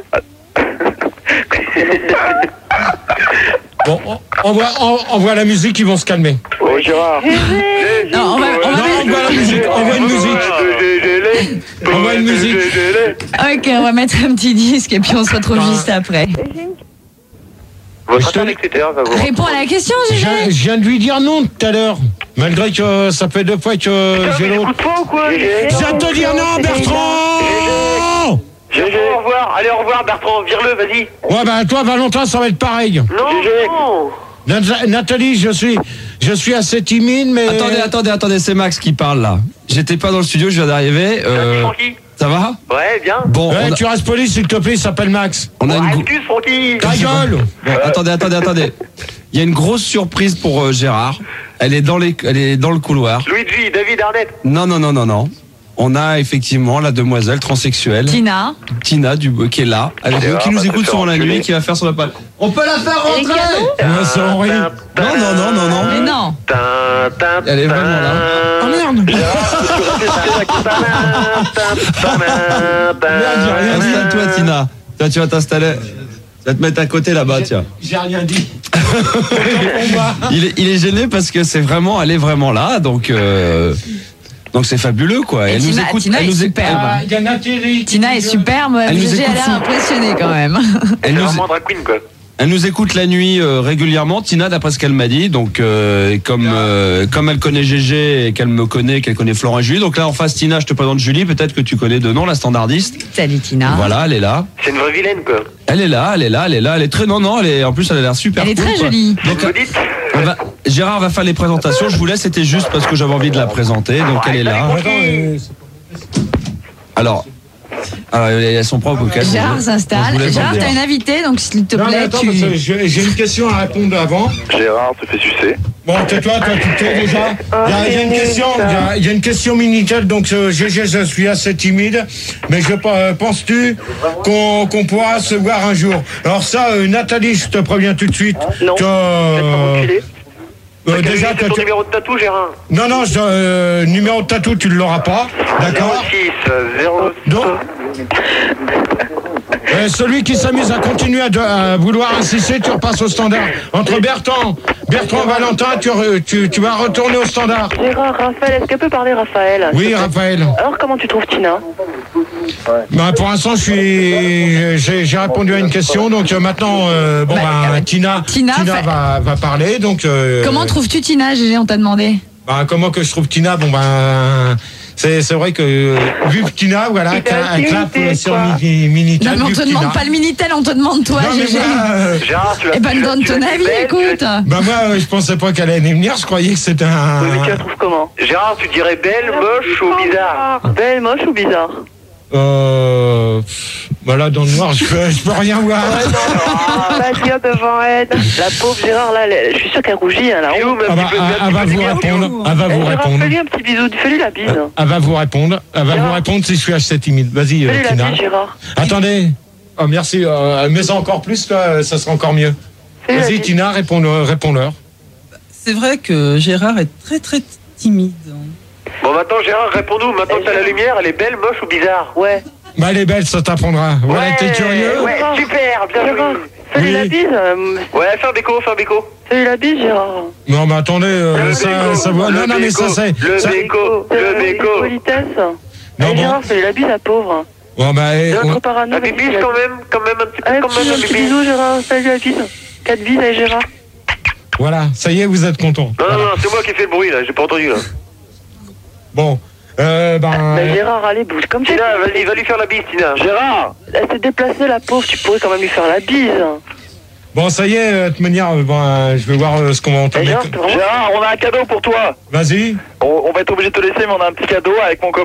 Bon, on, on, voit, on, on voit la musique, ils vont se calmer. Oh, Gérard. Non, on va, on va Non, on voit la musique, on voit une musique. On voit une musique. Ok, on va mettre un petit disque et puis on se retrouve juste après. Votre interlocuteur va vous... Réponds à la question, Je, G G. je viens de lui dire non tout à l'heure. Malgré que ça fait deux fois que j'ai l'autre. Écoute pas ou quoi? Je viens de te dire non, Bertrand. G G, au revoir. Allez, au revoir, Bertrand. Vire-le, vas-y. Ouais, bah toi, Valentin, ça va être pareil. Non, non. Nat- Nathalie, je suis, je suis assez timide, mais. Attendez, attendez, attendez, c'est Max qui parle là. J'étais pas dans le studio, je viens d'arriver. Euh, Francky. ça va? Ouais, bien. Bon, Ouais, on a, tu restes poli, s'il te plaît, il s'appelle Max. on a une. Ah, gro- excuse, Francky. Ta gueule. Bon, attendez, attendez, attendez. Il y a une grosse surprise pour euh, Gérard. Elle est dans les, elle est dans le couloir. Luigi, David, Arnett. Non, non, non, non, non. On a effectivement la demoiselle transsexuelle, Tina. Tina Dubois, qui est là, avec nous, qui nous écoute sur la nuit, qui va faire son appel. On peut la faire rentrer. Ouais, c'est Henri. Non, non, non, non, non. Mais non. Elle est vraiment là. Oh merde. Merde, j'ai rien dit. Installe-toi, Tina. Tiens, tu vas t'installer. Tu vas te mettre à côté là-bas, tiens. J'ai rien dit. On va. Il est, il est gêné parce que c'est vraiment, elle est vraiment là, donc euh, donc c'est fabuleux quoi. Et Elle nous Tina- écoute, Tina elle est nous écoute, superbe. Ah, il y a Nathalie. Tina est superbe. Elle nous G G a écoute l'air sous- impressionné quand même. elle C'est nous, vraiment drag queen, quoi. elle nous écoute la nuit euh, régulièrement. Tina, d'après ce qu'elle m'a dit, donc euh, et comme euh, comme elle connaît G G et qu'elle me connaît, qu'elle connaît Florent et Julie, donc là en face Tina, je te présente Julie. Peut-être que tu connais de nom la standardiste. Salut Tina. Voilà, elle est là. C'est une vraie vilaine, quoi. Elle est là, elle est là, elle est là, elle est très non non, elle est en plus elle a l'air super. Elle est cool, très quoi. jolie. Donc, Vous dites? on va- Gérard va faire les présentations. Je vous laisse, c'était juste parce que j'avais envie de la présenter. Donc elle est là. Attends, euh, Alors, alors elle a son propre casque. Gérard Je s'installe. vous laisse Gérard, en t'as dire. une invitée, donc s'il te Non, mais plaît, attends, tu. parce que j'ai j'ai une question à répondre avant. Gérard se fait sucer. Bon, tais-toi, toi, tu te tais déjà. Il y a, il y a une question, il y a- il y a une question Minitel, donc euh, G G, je suis assez timide, mais je euh, penses-tu qu'on qu'on pourra se voir un jour? Alors ça, euh, Nathalie, je te préviens tout de suite. Non. que, Peut-être euh, enculé. euh, déjà, c'est que ton tu- numéro de tatou, Gérard. non, non, je- euh, numéro de tatou, tu ne l'auras pas, d'accord? six zéro Donc, euh, celui qui s'amuse à continuer à, de- à vouloir insister, tu repasses au standard. Entre Bertrand, Bertrand, Valentin, tu, re- tu, tu vas retourner au standard. Gérard, Raphaël, est-ce qu'elle peut parler, Raphaël? Oui, Raphaël. Alors, comment tu trouves Tina? Bah, pour l'instant, je suis, j'ai, j'ai répondu à une question, donc euh, maintenant, euh, bon, Bah, bah, euh, Tina, Tina fait- va, va parler, donc. euh, Comment trouves-tu Tina, G G? On t'a demandé. Bah, comment que je trouve Tina? Bon, ben, C'est, c'est vrai que, euh, vu que Tina, voilà, C'est un, un clap activité, sur quoi. le mi- Minitel. Non, mais on vu te que demande Tina- pas le Minitel, on te demande toi, Non, mais Gégé. moi, euh, Gérard, tu l'as Eh ben, tu l'as- donne tu ton l'as dit avis, belle, tu l'as- écoute. bah, moi, euh, je pensais pas qu'elle allait venir, je croyais que c'était un. Oui, mais tu la trouves comment? Gérard, tu dirais belle, moche ou bizarre? Belle, moche ou bizarre? Euh. Voilà, dans le noir, je peux, je peux rien voir. Pas dire devant elle. La pauvre Gérard, là, elle- je suis sûr qu'elle rougit, hein, là. Dis-nous, mais un Elle va, petit peu- elle- un elle petit va peu vous de lumière, répondre. Elle va Eh, vous Gérard, répondre. fais-lui un petit bisou, fais-lui la bise. Elle va vous répondre. Elle va Gérard. vous répondre si je suis assez timide. Vas-y, euh, Fais-lui la Tina. bise, Gérard. Attendez. Oh, merci. Euh, mais encore plus, là, ça sera encore mieux. Fais-lui la Vas-y, bise. Tina, réponds-leur. réponds-leur. C'est vrai que Gérard est très très timide. Bon, maintenant, Gérard, réponds-nous. Maintenant que t'as la lumière, elle est belle, moche ou bizarre? Ouais. Bah, elle est belle, ça t'apprendra. Voilà, t'es curieux? Ouais, super, bien Gérard, joué. fais-lui Oui. la bise. euh, Ouais, fais un béco, fais un béco. Fais-lui la bise, Gérard. Non, mais attendez, euh, Le ça, béco, ça va. le Non, non, mais ça, béco, c'est. le ça- béco, le béco. Politesse. Non, Eh, bon. Gérard, fais-lui la bise, la pauvre. Bon, bah, eh, J'ai on- trop parano. Un bibis quand même, quand même, un petit peu Allez, quand même, un un petit bibis. bisou, Gérard. Fais-lui la bise. Quatre bises, allez, Gérard. voilà, ça y est, vous êtes content. Non, non, non, c'est moi qui fais le bruit, là, j'ai pas entendu, là. Bon, euh, ben. Mais Gérard, allez, bouge comme ça. Tina, vas-y, va lui faire la bise, Tina. Gérard! Elle s'est déplacée, la pauvre. Tu pourrais quand même lui faire la bise. Bon, ça y est, euh, de toute manière, euh, bon, euh, je vais voir euh, ce qu'on va Eh, entendre. Gérard, c'est vraiment... Gérard, on a un cadeau pour toi. Vas-y. On, on va être obligé de te laisser, mais on a un petit cadeau avec mon copain.